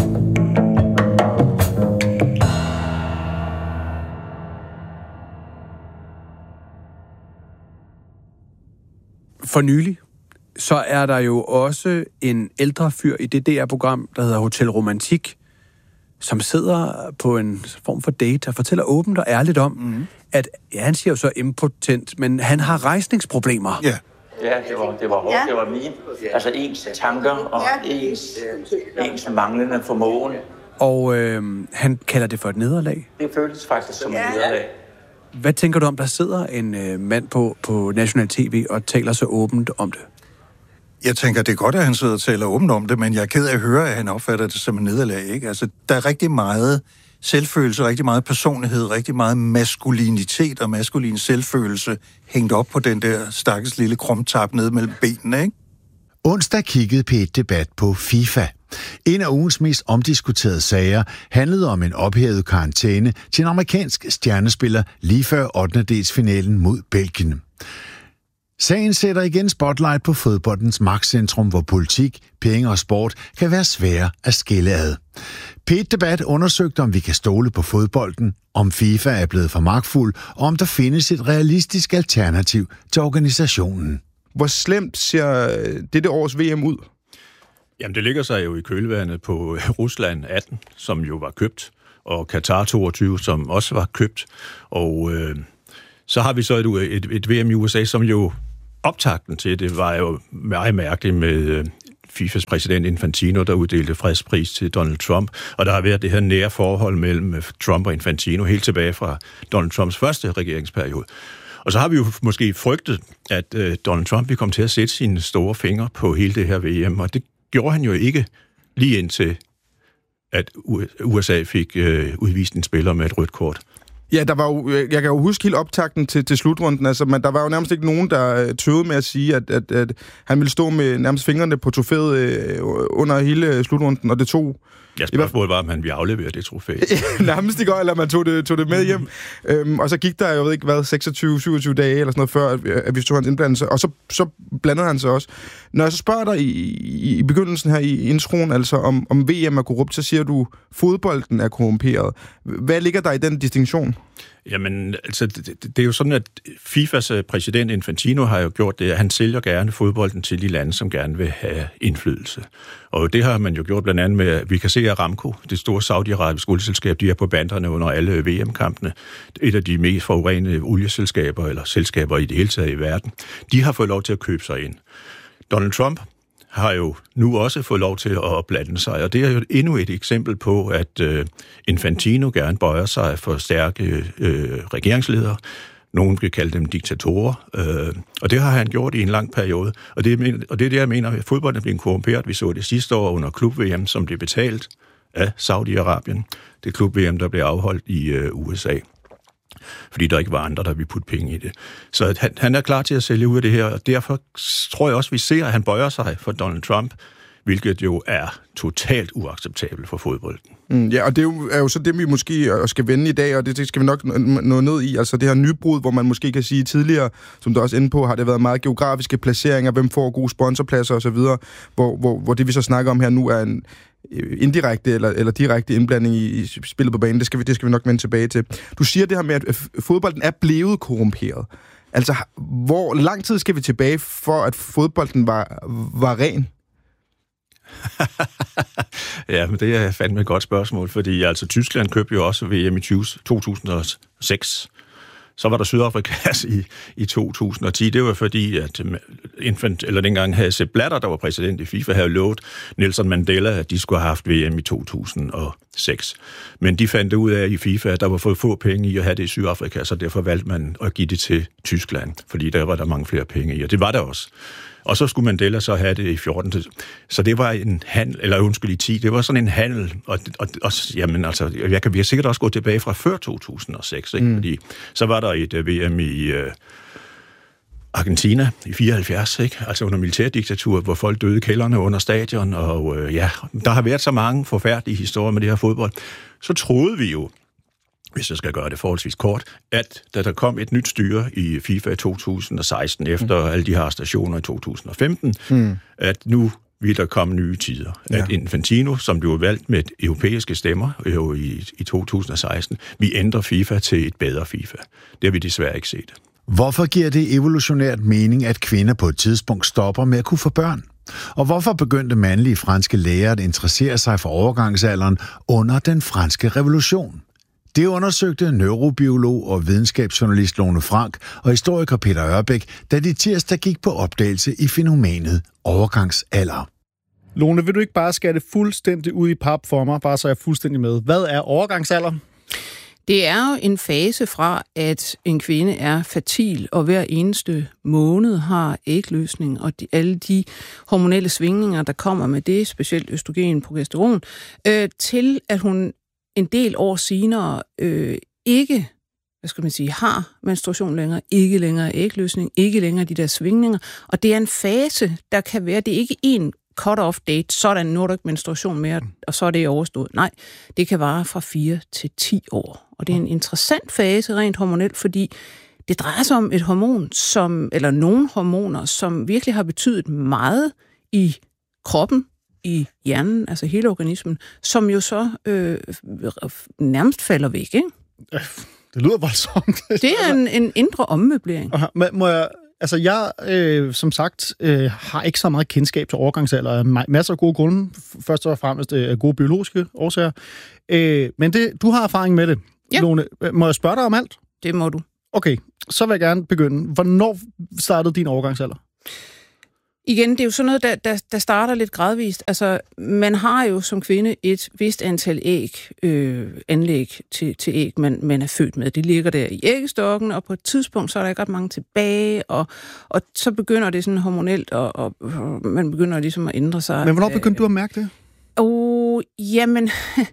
For nylig, så er der jo også en ældre fyr i det D R-program, der hedder Hotel Romantik, som sidder på en form for date og fortæller åbent og ærligt om, mm. at ja, han siger jo så impotent, men han har rejsningsproblemer. Ja, ja det var, det var hårdt, ja. Det var mine. Altså ens tanker og ja. ens, ens manglende formåen. Og øh, han kalder det for et nederlag. Det føltes faktisk som et nederlag. Hvad tænker du om, der sidder en øh, mand på, på national tv og taler så åbent om det? Jeg tænker, det er godt, at han sidder og taler åbent om det, men jeg er ked af at høre, at han opfatter det som en nederlag, ikke? Altså, der er rigtig meget selvfølelse, rigtig meget personlighed, rigtig meget maskulinitet og maskulin selvfølelse hængt op på den der stakkels lille krumtap nede mellem benene, ikke? Onsdag kiggede P et Debat på FIFA. En af ugens mest omdiskuterede sager handlede om en ophævet karantæne til en amerikansk stjernespiller lige før ottendedelsfinalen mod Belgien. Sagen sætter igen spotlight på fodboldens magtcentrum, hvor politik, penge og sport kan være svære at skille ad. P et Debat undersøgte, om vi kan stole på fodbolden, om FIFA er blevet for magtfuld, og om der findes et realistisk alternativ til organisationen. Hvor slemt ser dette års V M ud? Jamen, det ligger sig jo i kølvandet på Rusland atten, som jo var købt, og Katar toogtyve, som også var købt. Og øh, så har vi så et, et, et V M i U S A, som jo optakten til det var jo meget mærkeligt med øh, FIFAs præsident Infantino, der uddelte fredspris til Donald Trump. Og der har været det her nære forhold mellem Trump og Infantino helt tilbage fra Donald Trumps første regeringsperiode. Og så har vi jo måske frygtet, at øh, Donald Trump vil komme til at sætte sine store fingre på hele det her V M, og det gjorde han jo ikke lige indtil, at U S A fik øh, udvist en spiller med et rødt kort. Ja, der var jo, jeg kan jo huske helt optakten til, til slutrunden, altså, men der var jo nærmest ikke nogen, der tøvede med at sige, at, at, at han ville stå med nærmest fingrene på trofæet øh, under hele slutrunden, og det tog... Ja, spørgsmålet var, om han ville aflevere det trofæ. Nærmest ikke, eller man tog det, tog det med hjem. Mm. Øhm, og så gik der, jeg ved ikke hvad, seksogtyve syvogtyve dage eller sådan noget, før at, at vi stod hans indblandelse, og så, så blandede han sig også. Når jeg så spørger dig i, i, i begyndelsen her i introen, altså om, om V M er korrupt, så siger du, fodbolden er korrumperet. Hvad ligger der i den distinktion? Jamen, altså, det, det er jo sådan, at FIFAs præsident Infantino har jo gjort det, at han sælger gerne fodbolden til de lande, som gerne vil have indflydelse. Og det har man jo gjort blandt andet med, at vi kan se, at Aramco, det store saudiarabiske olieselskab, de er på banderne under alle V M-kampene. Et af de mest forurenede olieselskaber, eller selskaber i det hele taget i verden, de har fået lov til at købe sig ind. Donald Trump har jo nu også fået lov til at blande sig, og det er jo endnu et eksempel på, at øh, Infantino gerne bøjer sig for stærke øh, regeringsledere. Nogen vil kalde dem diktatorer, øh, og det har han gjort i en lang periode. Og det, og det er det, jeg mener, at fodbolden er blevet korrumperet. Vi så det sidste år under klub-V M, som blev betalt af Saudi-Arabien. Det klub-V M, der blev afholdt i øh, U S A. Fordi der ikke var andre, der ville putte penge i det. Så han, han er klar til at sælge ud af det her, og derfor tror jeg også, vi ser, at han bøjer sig for Donald Trump, hvilket jo er totalt uacceptabelt for fodbolden. Mm, ja, og det er jo, er jo så det, vi måske skal vende i dag, og det skal vi nok nå ned i. Altså det her nybrud, hvor man måske kan sige tidligere, som der også inde på, har det været meget geografiske placeringer, hvem får gode sponsorpladser osv., hvor, hvor, hvor det, vi så snakker om her nu, er en indirekte eller, eller direkte indblanding i, i spillet på banen. Det skal, vi, det skal vi nok vende tilbage til. Du siger det her med, at fodbolden er blevet korrumperet. Altså, hvor lang tid skal vi tilbage, for at fodbolden var, var ren? Ja, men det er fandme et godt spørgsmål, fordi altså Tyskland købte jo også V M i to tusind og seks. Så var der Sydafrikas i, i to tusind og ti. Det var fordi, at Infant, eller dengang havde Sepp Blatter, der var præsident i FIFA, havde lovet Nelson Mandela, at de skulle have haft V M i to tusind og seks. Men de fandt ud af i FIFA, at der var fået få penge i at have det i Sydafrika, så derfor valgte man at give det til Tyskland, fordi der var der mange flere penge i, og det var der også. Og så skulle Mandela så have det i fjorten. Så det var en handel, eller undskyld i ti, det var sådan en handel. Og, og, og jamen altså, jeg kan vi har sikkert også gå tilbage fra før to tusind og seks, ikke? Mm. Fordi så var der et uh, V M i uh, Argentina i fireoghalvfjerds, ikke? Altså under militærdiktatur, hvor folk døde i kælderne under stadion, og uh, ja, der har været så mange forfærdelige historier med det her fodbold. Så troede vi jo, hvis jeg skal gøre det forholdsvis kort, at da der kom et nyt styre i FIFA i to tusind og seksten, efter mm. alle de her stationer i to tusind og femten, mm. at nu vil der komme nye tider. Ja. At Infantino, som blev valgt med europæiske stemmer jo i, i to tusind og seksten, vi ændrer FIFA til et bedre FIFA. Det har vi desværre ikke set. Hvorfor giver det evolutionært mening, at kvinder på et tidspunkt stopper med at kunne få børn? Og hvorfor begyndte mandlige franske læger at interessere sig for overgangsalderen under den franske revolution? Det undersøgte neurobiolog og videnskabsjournalist Lone Frank og historiker Peter Ørbæk, da de tirsdag gik på opdagelse i fænomenet overgangsalder. Lone, vil du ikke bare skære det fuldstændig ud i pap for mig, bare så jeg er fuldstændig med? Hvad er overgangsalder? Det er jo en fase fra, at en kvinde er fertil, og hver eneste måned har ægløsning, og de, alle de hormonelle svingninger, der kommer med det, specielt østrogen, progesteron, øh, til at hun en del år senere øh, ikke, hvad skal man sige, har menstruation længere, ikke længere ægløsning, ikke længere de der svingninger. Og det er en fase, der kan være, det er ikke en cut-off date, sådan nu er der ikke menstruation mere, og så er det overstået. Nej, det kan vare fra fire til ti år. Og det er en interessant fase rent hormonelt, fordi det drejer sig om et hormon, som, eller nogle hormoner, som virkelig har betydet meget i kroppen, i hjernen, altså hele organismen, som jo så øh, nærmest falder væk, ikke? Det lyder voldsomt. Det er en, en indre ommøblering. Aha, må jeg, altså jeg, øh, som sagt, øh, har ikke så meget kendskab til overgangsalder. Masser af gode grunde. Først og fremmest øh, gode biologiske årsager. Øh, men det, du har erfaring med det, ja. Lone. Må jeg spørge dig om alt? Det må du. Okay, så vil jeg gerne begynde. Hvornår startede din overgangsalder? Igen, det er jo sådan noget, der, der, der starter lidt gradvist. Altså, man har jo som kvinde et vist antal æg, øh, anlæg til, til æg, man, man er født med. Det ligger der i æggestokken, og på et tidspunkt, så er der ikke ret mange tilbage, og, og så begynder det sådan hormonelt, og, og, og man begynder ligesom at ændre sig. Men hvornår begyndte du at mærke det? Oh, jamen,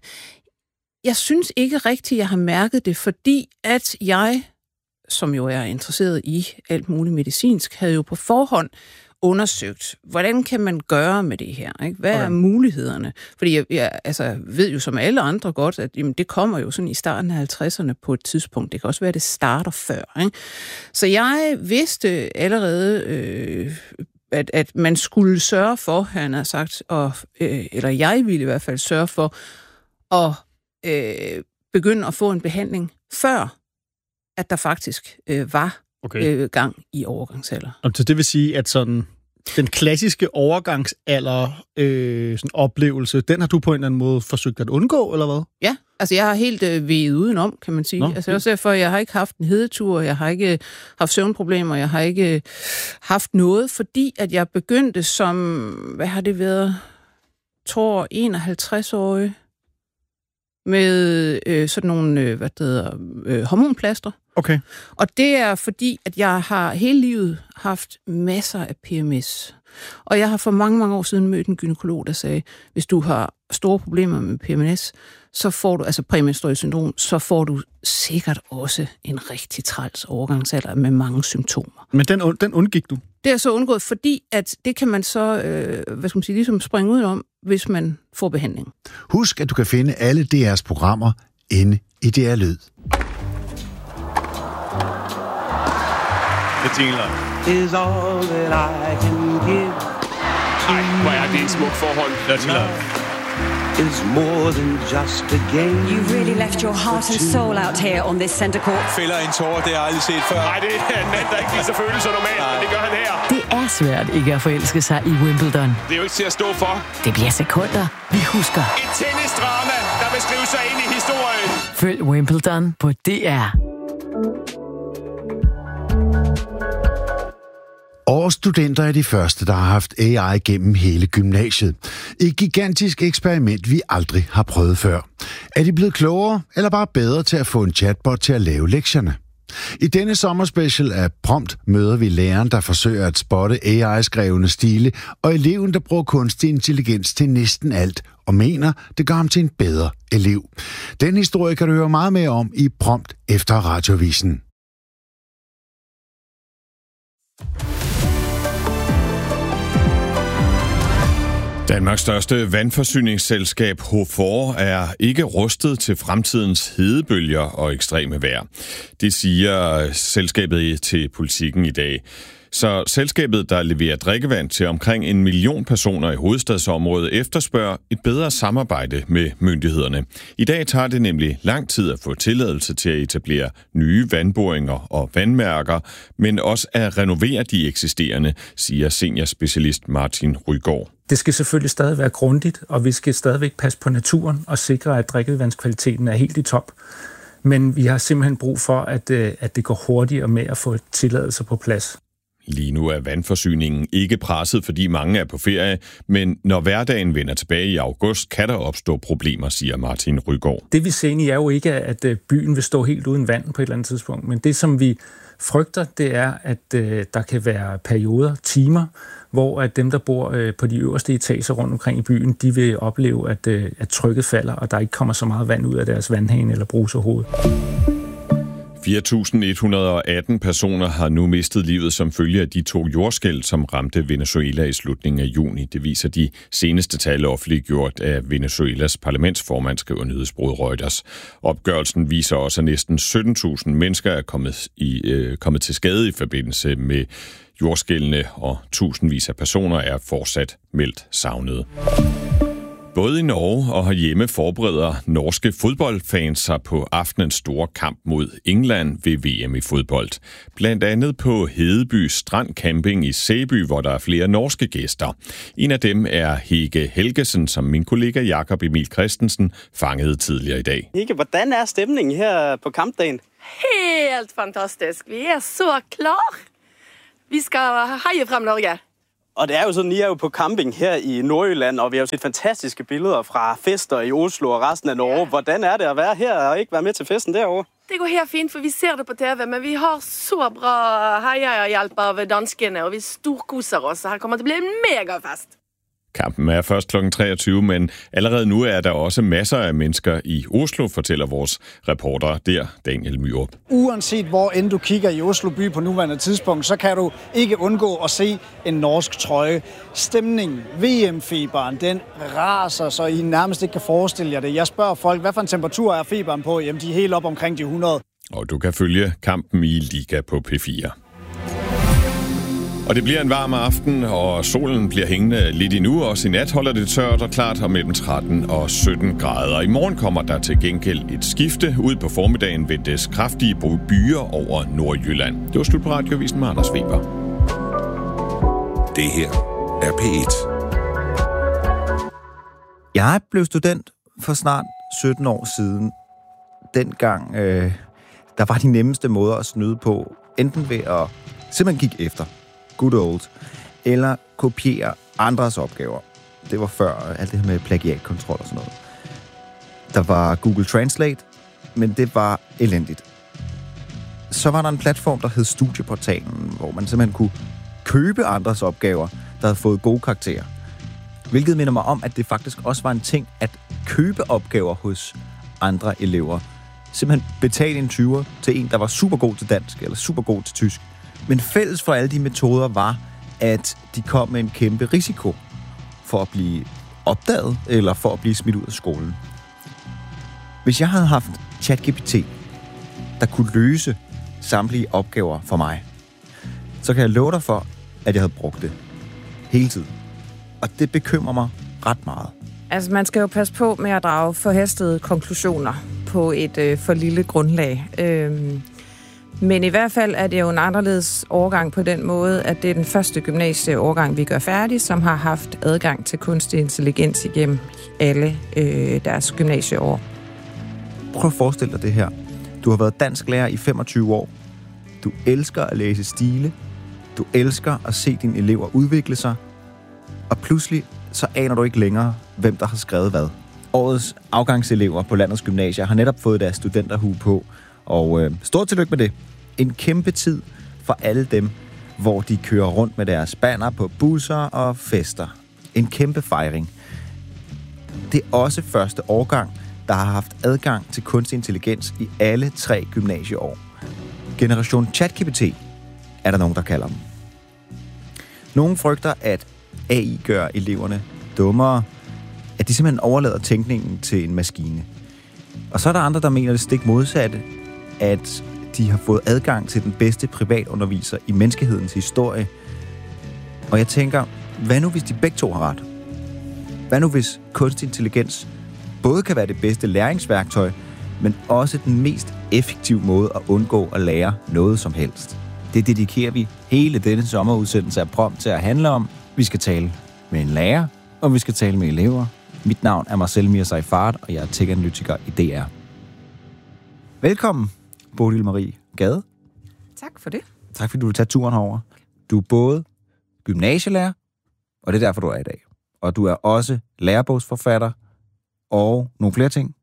jeg synes ikke rigtigt, jeg har mærket det, fordi at jeg, som jo er interesseret i alt muligt medicinsk, havde jo på forhånd undersøgt, hvordan kan man gøre med det her? Ikke? Hvad okay. er mulighederne? Fordi jeg, jeg altså, ved jo som alle andre godt, at jamen, det kommer jo sådan i starten af halvtredserne på et tidspunkt. Det kan også være, at det starter før. Ikke? Så jeg vidste allerede, øh, at, at man skulle sørge for, han har sagt, og, øh, eller jeg ville i hvert fald sørge for, at øh, begynde at få en behandling, før at der faktisk øh, var Okay. Øh, gang i overgangsalder. Og så det vil sige, at sådan den klassiske overgangsalder øh, sådan oplevelse, den har du på en eller anden måde forsøgt at undgå, eller hvad? Ja, altså jeg har helt øh, veget udenom, kan man sige. Nå, altså også derfor, jeg har ikke haft en hedetur, jeg har ikke haft søvnproblemer, jeg har ikke haft noget, fordi at jeg begyndte som, hvad har det været, tror enoghalvtreds-årig, med øh, sådan nogle, øh, hvad det hedder, øh, hormonplaster. Okay. Og det er fordi, at jeg har hele livet haft masser af P M S. Og jeg har for mange, mange år siden mødt en gynekolog, der sagde, hvis du har store problemer med P M S, så får du, altså præmenstruelt syndrom, så får du sikkert også en rigtig træls overgangsalder med mange symptomer. Men den, den undgik du? Det er så undgået, fordi at det kan man så, øh, hvad skal man sige, ligesom springe ud om, hvis man får behandling. Husk, at du kan finde alle D R's programmer inde i D R Lyd. Det tingler. Is all that I can give. Ej, hvor er det et smukt forhold. Lad os lade. Is more than just a game. You really left your heart and soul out here on this center court. Fælder en tårer, det har jeg aldrig set før. Nej, det er en mand, der ikke viser følelser normalt, men det gør han her. Det er svært ikke at forelske sig i Wimbledon. Det er jo ikke til at stå for. Det bliver sekunder, vi husker. Et tennisdrama, der vil skrive sig ind i historien. Følg Wimbledon på D R. Årets studenter er de første, der har haft A I gennem hele gymnasiet. Et gigantisk eksperiment, vi aldrig har prøvet før. Er de blevet klogere, eller bare bedre til at få en chatbot til at lave lektierne? I denne sommerspecial af Prompt møder vi læreren, der forsøger at spotte A I-skrevne stile, og eleven, der bruger kunstig intelligens til næsten alt, og mener, det gør ham til en bedre elev. Den historie kan du høre meget mere om i Prompt efter Radioavisen. Danmarks største vandforsyningsselskab HOFOR er ikke rustet til fremtidens hedebølger og ekstreme vejr. Det siger selskabet til Politikken i dag. Så selskabet, der leverer drikkevand til omkring en million personer i hovedstadsområdet, efterspørger et bedre samarbejde med myndighederne. I dag tager det nemlig lang tid at få tilladelse til at etablere nye vandboringer og vandmærker, men også at renovere de eksisterende, siger seniorspecialist Martin Rygaard. Det skal selvfølgelig stadig være grundigt, og vi skal stadigvæk passe på naturen og sikre, at drikkevandskvaliteten er helt i top. Men vi har simpelthen brug for, at, at det går hurtigere med at få tilladelser på plads. Lige nu er vandforsyningen ikke presset, fordi mange er på ferie, men når hverdagen vender tilbage i august, kan der opstå problemer, siger Martin Rygaard. Det vi ser egentlig er jo ikke, at byen vil stå helt uden vand på et eller andet tidspunkt, men det som vi frygter, det er, at der kan være perioder, timer, hvor at dem, der bor øh, på de øverste etager rundt omkring i byen, de vil opleve, at, øh, at trykket falder, og der ikke kommer så meget vand ud af deres vandhane eller bruserhoved. fire tusind et hundrede og atten personer har nu mistet livet som følge af de to jordskælv, som ramte Venezuela i slutningen af juni. Det viser de seneste tal offentliggjort af Venezuelas parlamentsformand, skriver nyhedsbureauet Reuters. Opgørelsen viser også, at næsten sytten tusind mennesker er kommet, i, øh, kommet til skade i forbindelse med jordskælvene, og tusindvis af personer er fortsat meldt savnede. Både i Norge og herhjemme forbereder norske fodboldfans sig på aftenens store kamp mod England ved V M i fodbold. Blandt andet på Hedeby Strand Camping i Sæby, hvor der er flere norske gæster. En af dem er Hege Helgesen, som min kollega Jakob Emil Christensen fangede tidligere i dag. Hege, hvordan er stemningen her på kampdagen? Helt fantastisk. Vi er så klar. Vi skal heje frem Norge. Og det er jo sådan, I er jo på camping her i Nordjylland, og vi har jo set fantastiske billeder fra fester i Oslo og resten af Norge. Ja. Hvordan er det at være her og ikke være med til festen derovre? Det går helt fint, for vi ser det på T V, men vi har så bra heiehjelp av danskene, og vi storkoser os, så her kommer det til at blive en megafest. Kampen er først klokken treogtyve, men allerede nu er der også masser af mennesker i Oslo, fortæller vores reporter der, Daniel Myrup. Uanset hvor end du kigger i Oslo by på nuværende tidspunkt, så kan du ikke undgå at se en norsk trøje. Stemningen, V M-feberen, den raser, så I nærmest ikke kan forestille jer det. Jeg spørger folk, hvad for en temperatur er feberen på? Jamen, de er helt op omkring de hundrede. Og du kan følge kampen i Liga på P fire. Og det bliver en varm aften, og solen bliver hængende lidt endnu. Også i nat holder det tørt og klart og mellem tretten og sytten grader. I morgen kommer der til gengæld et skifte. Ud på formiddagen ventes kraftige byer over Nordjylland. Det var slut på Radiovisen med Anders Weber. Det her er P et. Jeg blev student for snart sytten år siden. Dengang, øh, der var de nemmeste måder at snyde på. Enten ved at simpelthen kigge efter. Good old. Eller kopiere andres opgaver. Det var før alt det her med plagiatkontrol og sådan noget. Der var Google Translate, men det var elendigt. Så var der en platform, der hed Studieportalen, hvor man simpelthen kunne købe andres opgaver, der havde fået gode karakterer. Hvilket minder mig om, at det faktisk også var en ting at købe opgaver hos andre elever. Simpelthen betale en tyver til en, der var super god til dansk eller super god til tysk. Men fælles for alle de metoder var, at de kom med en kæmpe risiko for at blive opdaget eller for at blive smidt ud af skolen. Hvis jeg havde haft ChatGPT, der kunne løse samtlige opgaver for mig, så kan jeg love dig for, at jeg havde brugt det hele tiden. Og det bekymrer mig ret meget. Altså, man skal jo passe på med at drage forhastede konklusioner på et øh, for lille grundlag. Øhm, men i hvert fald er det jo en anderledes overgang på den måde, at det er den første gymnasieårgang, vi gør færdig, som har haft adgang til kunstig intelligens igennem alle øh, deres gymnasieår. Prøv at forestille dig det her. Du har været dansklærer i femogtyve år. Du elsker at læse stile. Du elsker at se dine elever udvikle sig. Og pludselig så aner du ikke længere, hvem der har skrevet hvad. Årets afgangselever på landets gymnasier har netop fået deres studenterhue på. Og øh, stort tillykke med det. En kæmpe tid for alle dem, hvor de kører rundt med deres banner på busser og fester. En kæmpe fejring. Det er også første årgang, der har haft adgang til kunstig intelligens i alle tre gymnasieår. Generation ChatGPT er der nogen, der kalder dem. Nogle frygter, at A I gør eleverne dummere, at de simpelthen overlader tænkningen til en maskine. Og så er der andre, der mener det stik modsatte, at de har fået adgang til den bedste privatunderviser i menneskehedens historie. Og jeg tænker, hvad nu hvis de begge to har ret? Hvad nu hvis kunstig intelligens både kan være det bedste læringsværktøj, men også den mest effektive måde at undgå at lære noget som helst? Det dedikerer vi hele denne sommerudsendelse af Prompt til at handle om. Vi skal tale med en lærer, og vi skal tale med elever. Mit navn er Marcel Mir-Seifert, og jeg er tech-analytiker i D R. Velkommen, Bodil Marie Gade. Tak for det. Tak fordi du vil tage turen herover. Du er både gymnasielærer, og det er derfor, du er i dag. Og du er også lærebogsforfatter og nogle flere ting.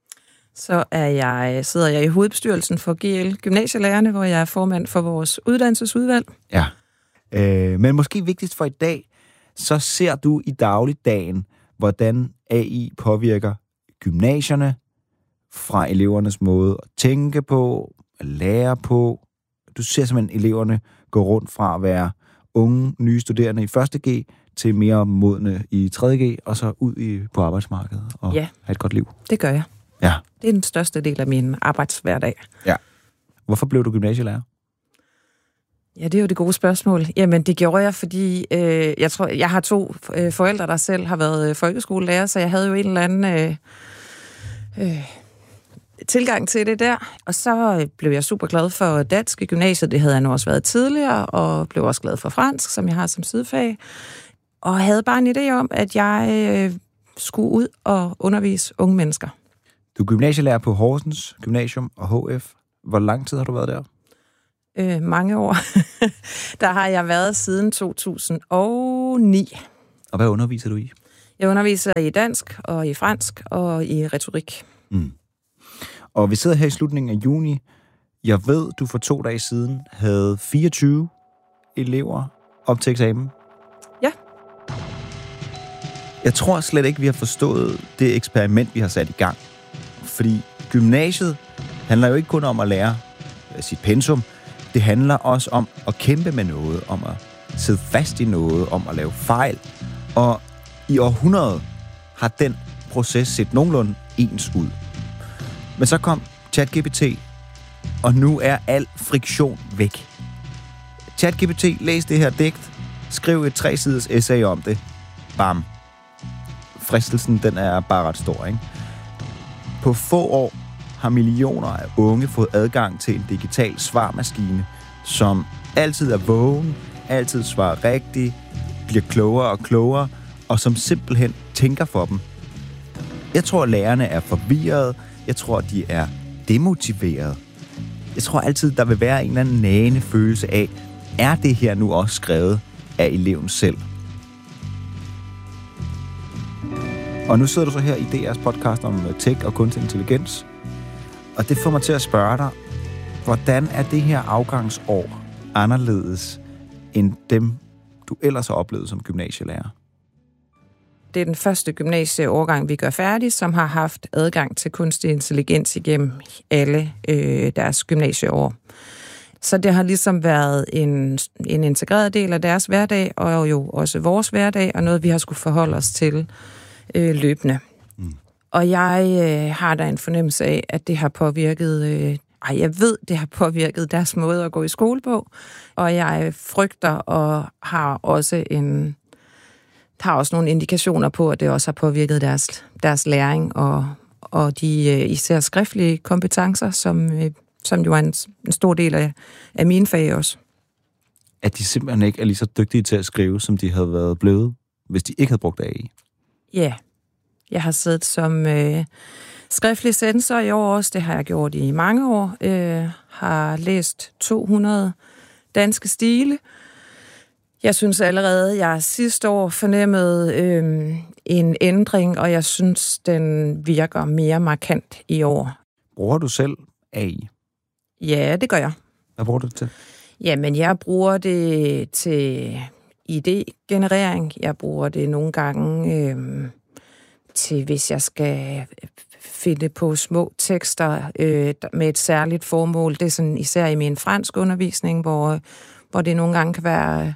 Så er jeg, sidder jeg i hovedbestyrelsen for G L Gymnasielærerne, hvor jeg er formand for vores uddannelsesudvalg. Ja. Øh, men måske vigtigst for i dag, så ser du i dagligdagen, hvordan A I påvirker gymnasierne fra elevernes måde at tænke på, at lære på. Du ser simpelthen eleverne gå rundt fra at være unge, nye studerende i første G, til mere modne i tredje G, og så ud i, på arbejdsmarkedet og ja. have et godt liv. Det gør jeg. Ja. Det er den største del af min arbejdshverdag. Ja. Hvorfor blev du gymnasielærer? Ja, det er jo det gode spørgsmål. Jamen, det gjorde jeg, fordi øh, jeg tror, jeg har to øh, forældre, der selv har været øh, folkeskolelærer, så jeg havde jo en eller anden øh, øh, tilgang til det der. Og så øh, blev jeg super glad for dansk i gymnasiet. Det havde jeg nu også været tidligere, og blev også glad for fransk, som jeg har som sidefag. Og havde bare en idé om, at jeg øh, skulle ud og undervise unge mennesker. Du er gymnasielærer på Horsens Gymnasium og H F. Hvor lang tid har du været der? Øh, mange år. Der har jeg været siden to tusind og ni. Og hvad underviser du i? Jeg underviser i dansk og i fransk og i retorik. Mm. Og vi sidder her i slutningen af juni. Jeg ved, du for to dage siden havde fireogtyve elever op til eksamen. Ja. Jeg tror slet ikke, vi har forstået det eksperiment, vi har sat i gang. Fordi gymnasiet handler jo ikke kun om at lære sit pensum. Det handler også om at kæmpe med noget, om at sidde fast i noget, om at lave fejl. Og i århundreder har den proces set nogenlunde ens ud. Men så kom ChatGPT, og nu er al friktion væk. ChatGPT, læs det her digt, skriv et tre-siders essay om det. Bam. Fristelsen, den er bare ret stor, ikke? På få år har millioner af unge fået adgang til en digital svarmaskine, som altid er vågen, altid svarer rigtigt, bliver klogere og klogere, og som simpelthen tænker for dem. Jeg tror, at lærerne er forvirrede. Jeg tror, at de er demotiverede. Jeg tror altid, der vil være en eller anden nagende følelse af, er det her nu også skrevet af eleven selv? Og nu sidder du så her i D R's podcast om tech og kunstig intelligens. Og det får mig til at spørge dig, hvordan er det her afgangsår anderledes end dem, du ellers har oplevet som gymnasielærer? Det er den første gymnasieårgang, vi gør færdig, som har haft adgang til kunstig intelligens igennem alle øh, deres gymnasieår. Så det har ligesom været en, en integreret del af deres hverdag, og jo også vores hverdag, og noget, vi har skulle forholde os til øh, løbende. Mm. Og jeg øh, har da en fornemmelse af, at det har påvirket, øh, ej, jeg ved, det har påvirket deres måde at gå i skole på, og jeg frygter og har også en, har også nogle indikationer på, at det også har påvirket deres, deres læring og, og de øh, især skriftlige kompetencer, som, øh, som jo er en, en stor del af, af mine fag også. At de simpelthen ikke er lige så dygtige til at skrive, som de havde været blevet, hvis de ikke havde brugt A I? Ja. Yeah. Jeg har siddet som øh, skriftlig censor i år også. Det har jeg gjort i mange år. Øh, har læst to hundrede danske stile. Jeg synes allerede, jeg sidste år fornemmede øh, en ændring, og jeg synes, den virker mere markant i år. Bruger du selv A I? Ja, det gør jeg. Hvad bruger du det til? Jamen, jeg bruger det til idégenerering. Jeg bruger det nogle gange øh, til, hvis jeg skal finde på små tekster øh, med et særligt formål. Det er sådan især i min fransk undervisning, hvor, hvor det nogle gange kan være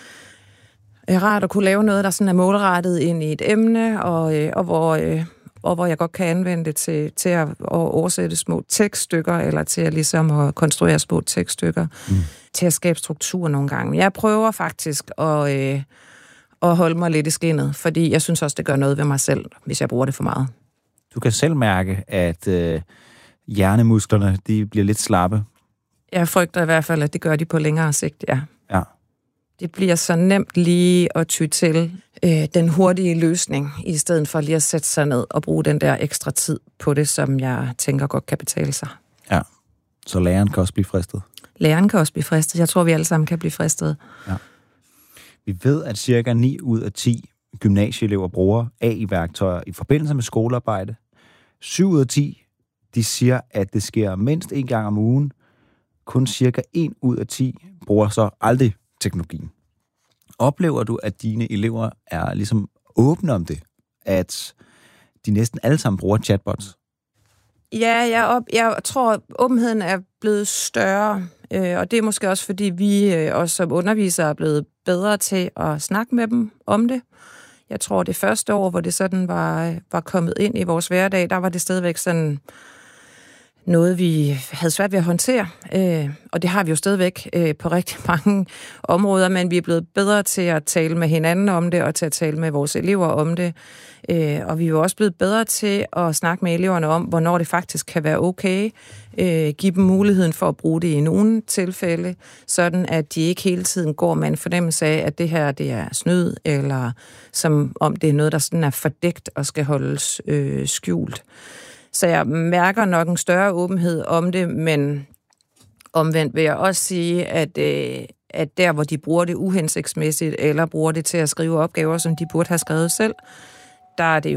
øh, rart at kunne lave noget, der sådan er målrettet ind i et emne, og, øh, og, hvor, øh, og hvor jeg godt kan anvende det til, til at, at oversætte små tekststykker, eller til at, ligesom at konstruere små tekststykker, mm. til at skabe struktur nogle gange. Men jeg prøver faktisk at, øh, at holde mig lidt i skinnet, fordi jeg synes også, det gør noget ved mig selv, hvis jeg bruger det for meget. Du kan selv mærke, at øh, hjernemusklerne de bliver lidt slappe. Jeg frygter i hvert fald, at det gør de på længere sigt, ja. Ja. Det bliver så nemt lige at ty til øh, den hurtige løsning, i stedet for lige at sætte sig ned og bruge den der ekstra tid på det, som jeg tænker godt kan betale sig. Ja, så læreren kan også blive fristet. Læreren kan også blive fristet. Jeg tror, vi alle sammen kan blive fristet. Ja. Vi ved, at cirka ni ud af ti gymnasieelever bruger A I-værktøjer i forbindelse med skolearbejde. syv ud af ti, de siger, at det sker mindst en gang om ugen. Kun cirka en ud af ti bruger så aldrig teknologien. Oplever du, at dine elever er ligesom åbne om det? At de næsten alle sammen bruger chatbots? Ja, jeg, op, jeg tror, at åbenheden er blevet større, øh, og det er måske også, fordi vi øh, også som undervisere er blevet bedre til at snakke med dem om det. Jeg tror, det første år, hvor det sådan var, var kommet ind i vores hverdag, der var det stadigvæk sådan noget, vi havde svært ved at håndtere, øh, og det har vi jo stadigvæk øh, på rigtig mange områder, men vi er blevet bedre til at tale med hinanden om det, og til at tale med vores elever om det, øh, og vi er jo også blevet bedre til at snakke med eleverne om, hvornår det faktisk kan være okay, øh, give dem muligheden for at bruge det i nogle tilfælde, sådan at de ikke hele tiden går med en fornemmelse af, at det her det er snyd, eller som om det er noget, der sådan er fordækt og skal holdes øh, skjult. Så jeg mærker nok en større åbenhed om det, men omvendt vil jeg også sige, at, øh, at der, hvor de bruger det uhensigtsmæssigt, eller bruger det til at skrive opgaver, som de burde have skrevet selv, der er det jo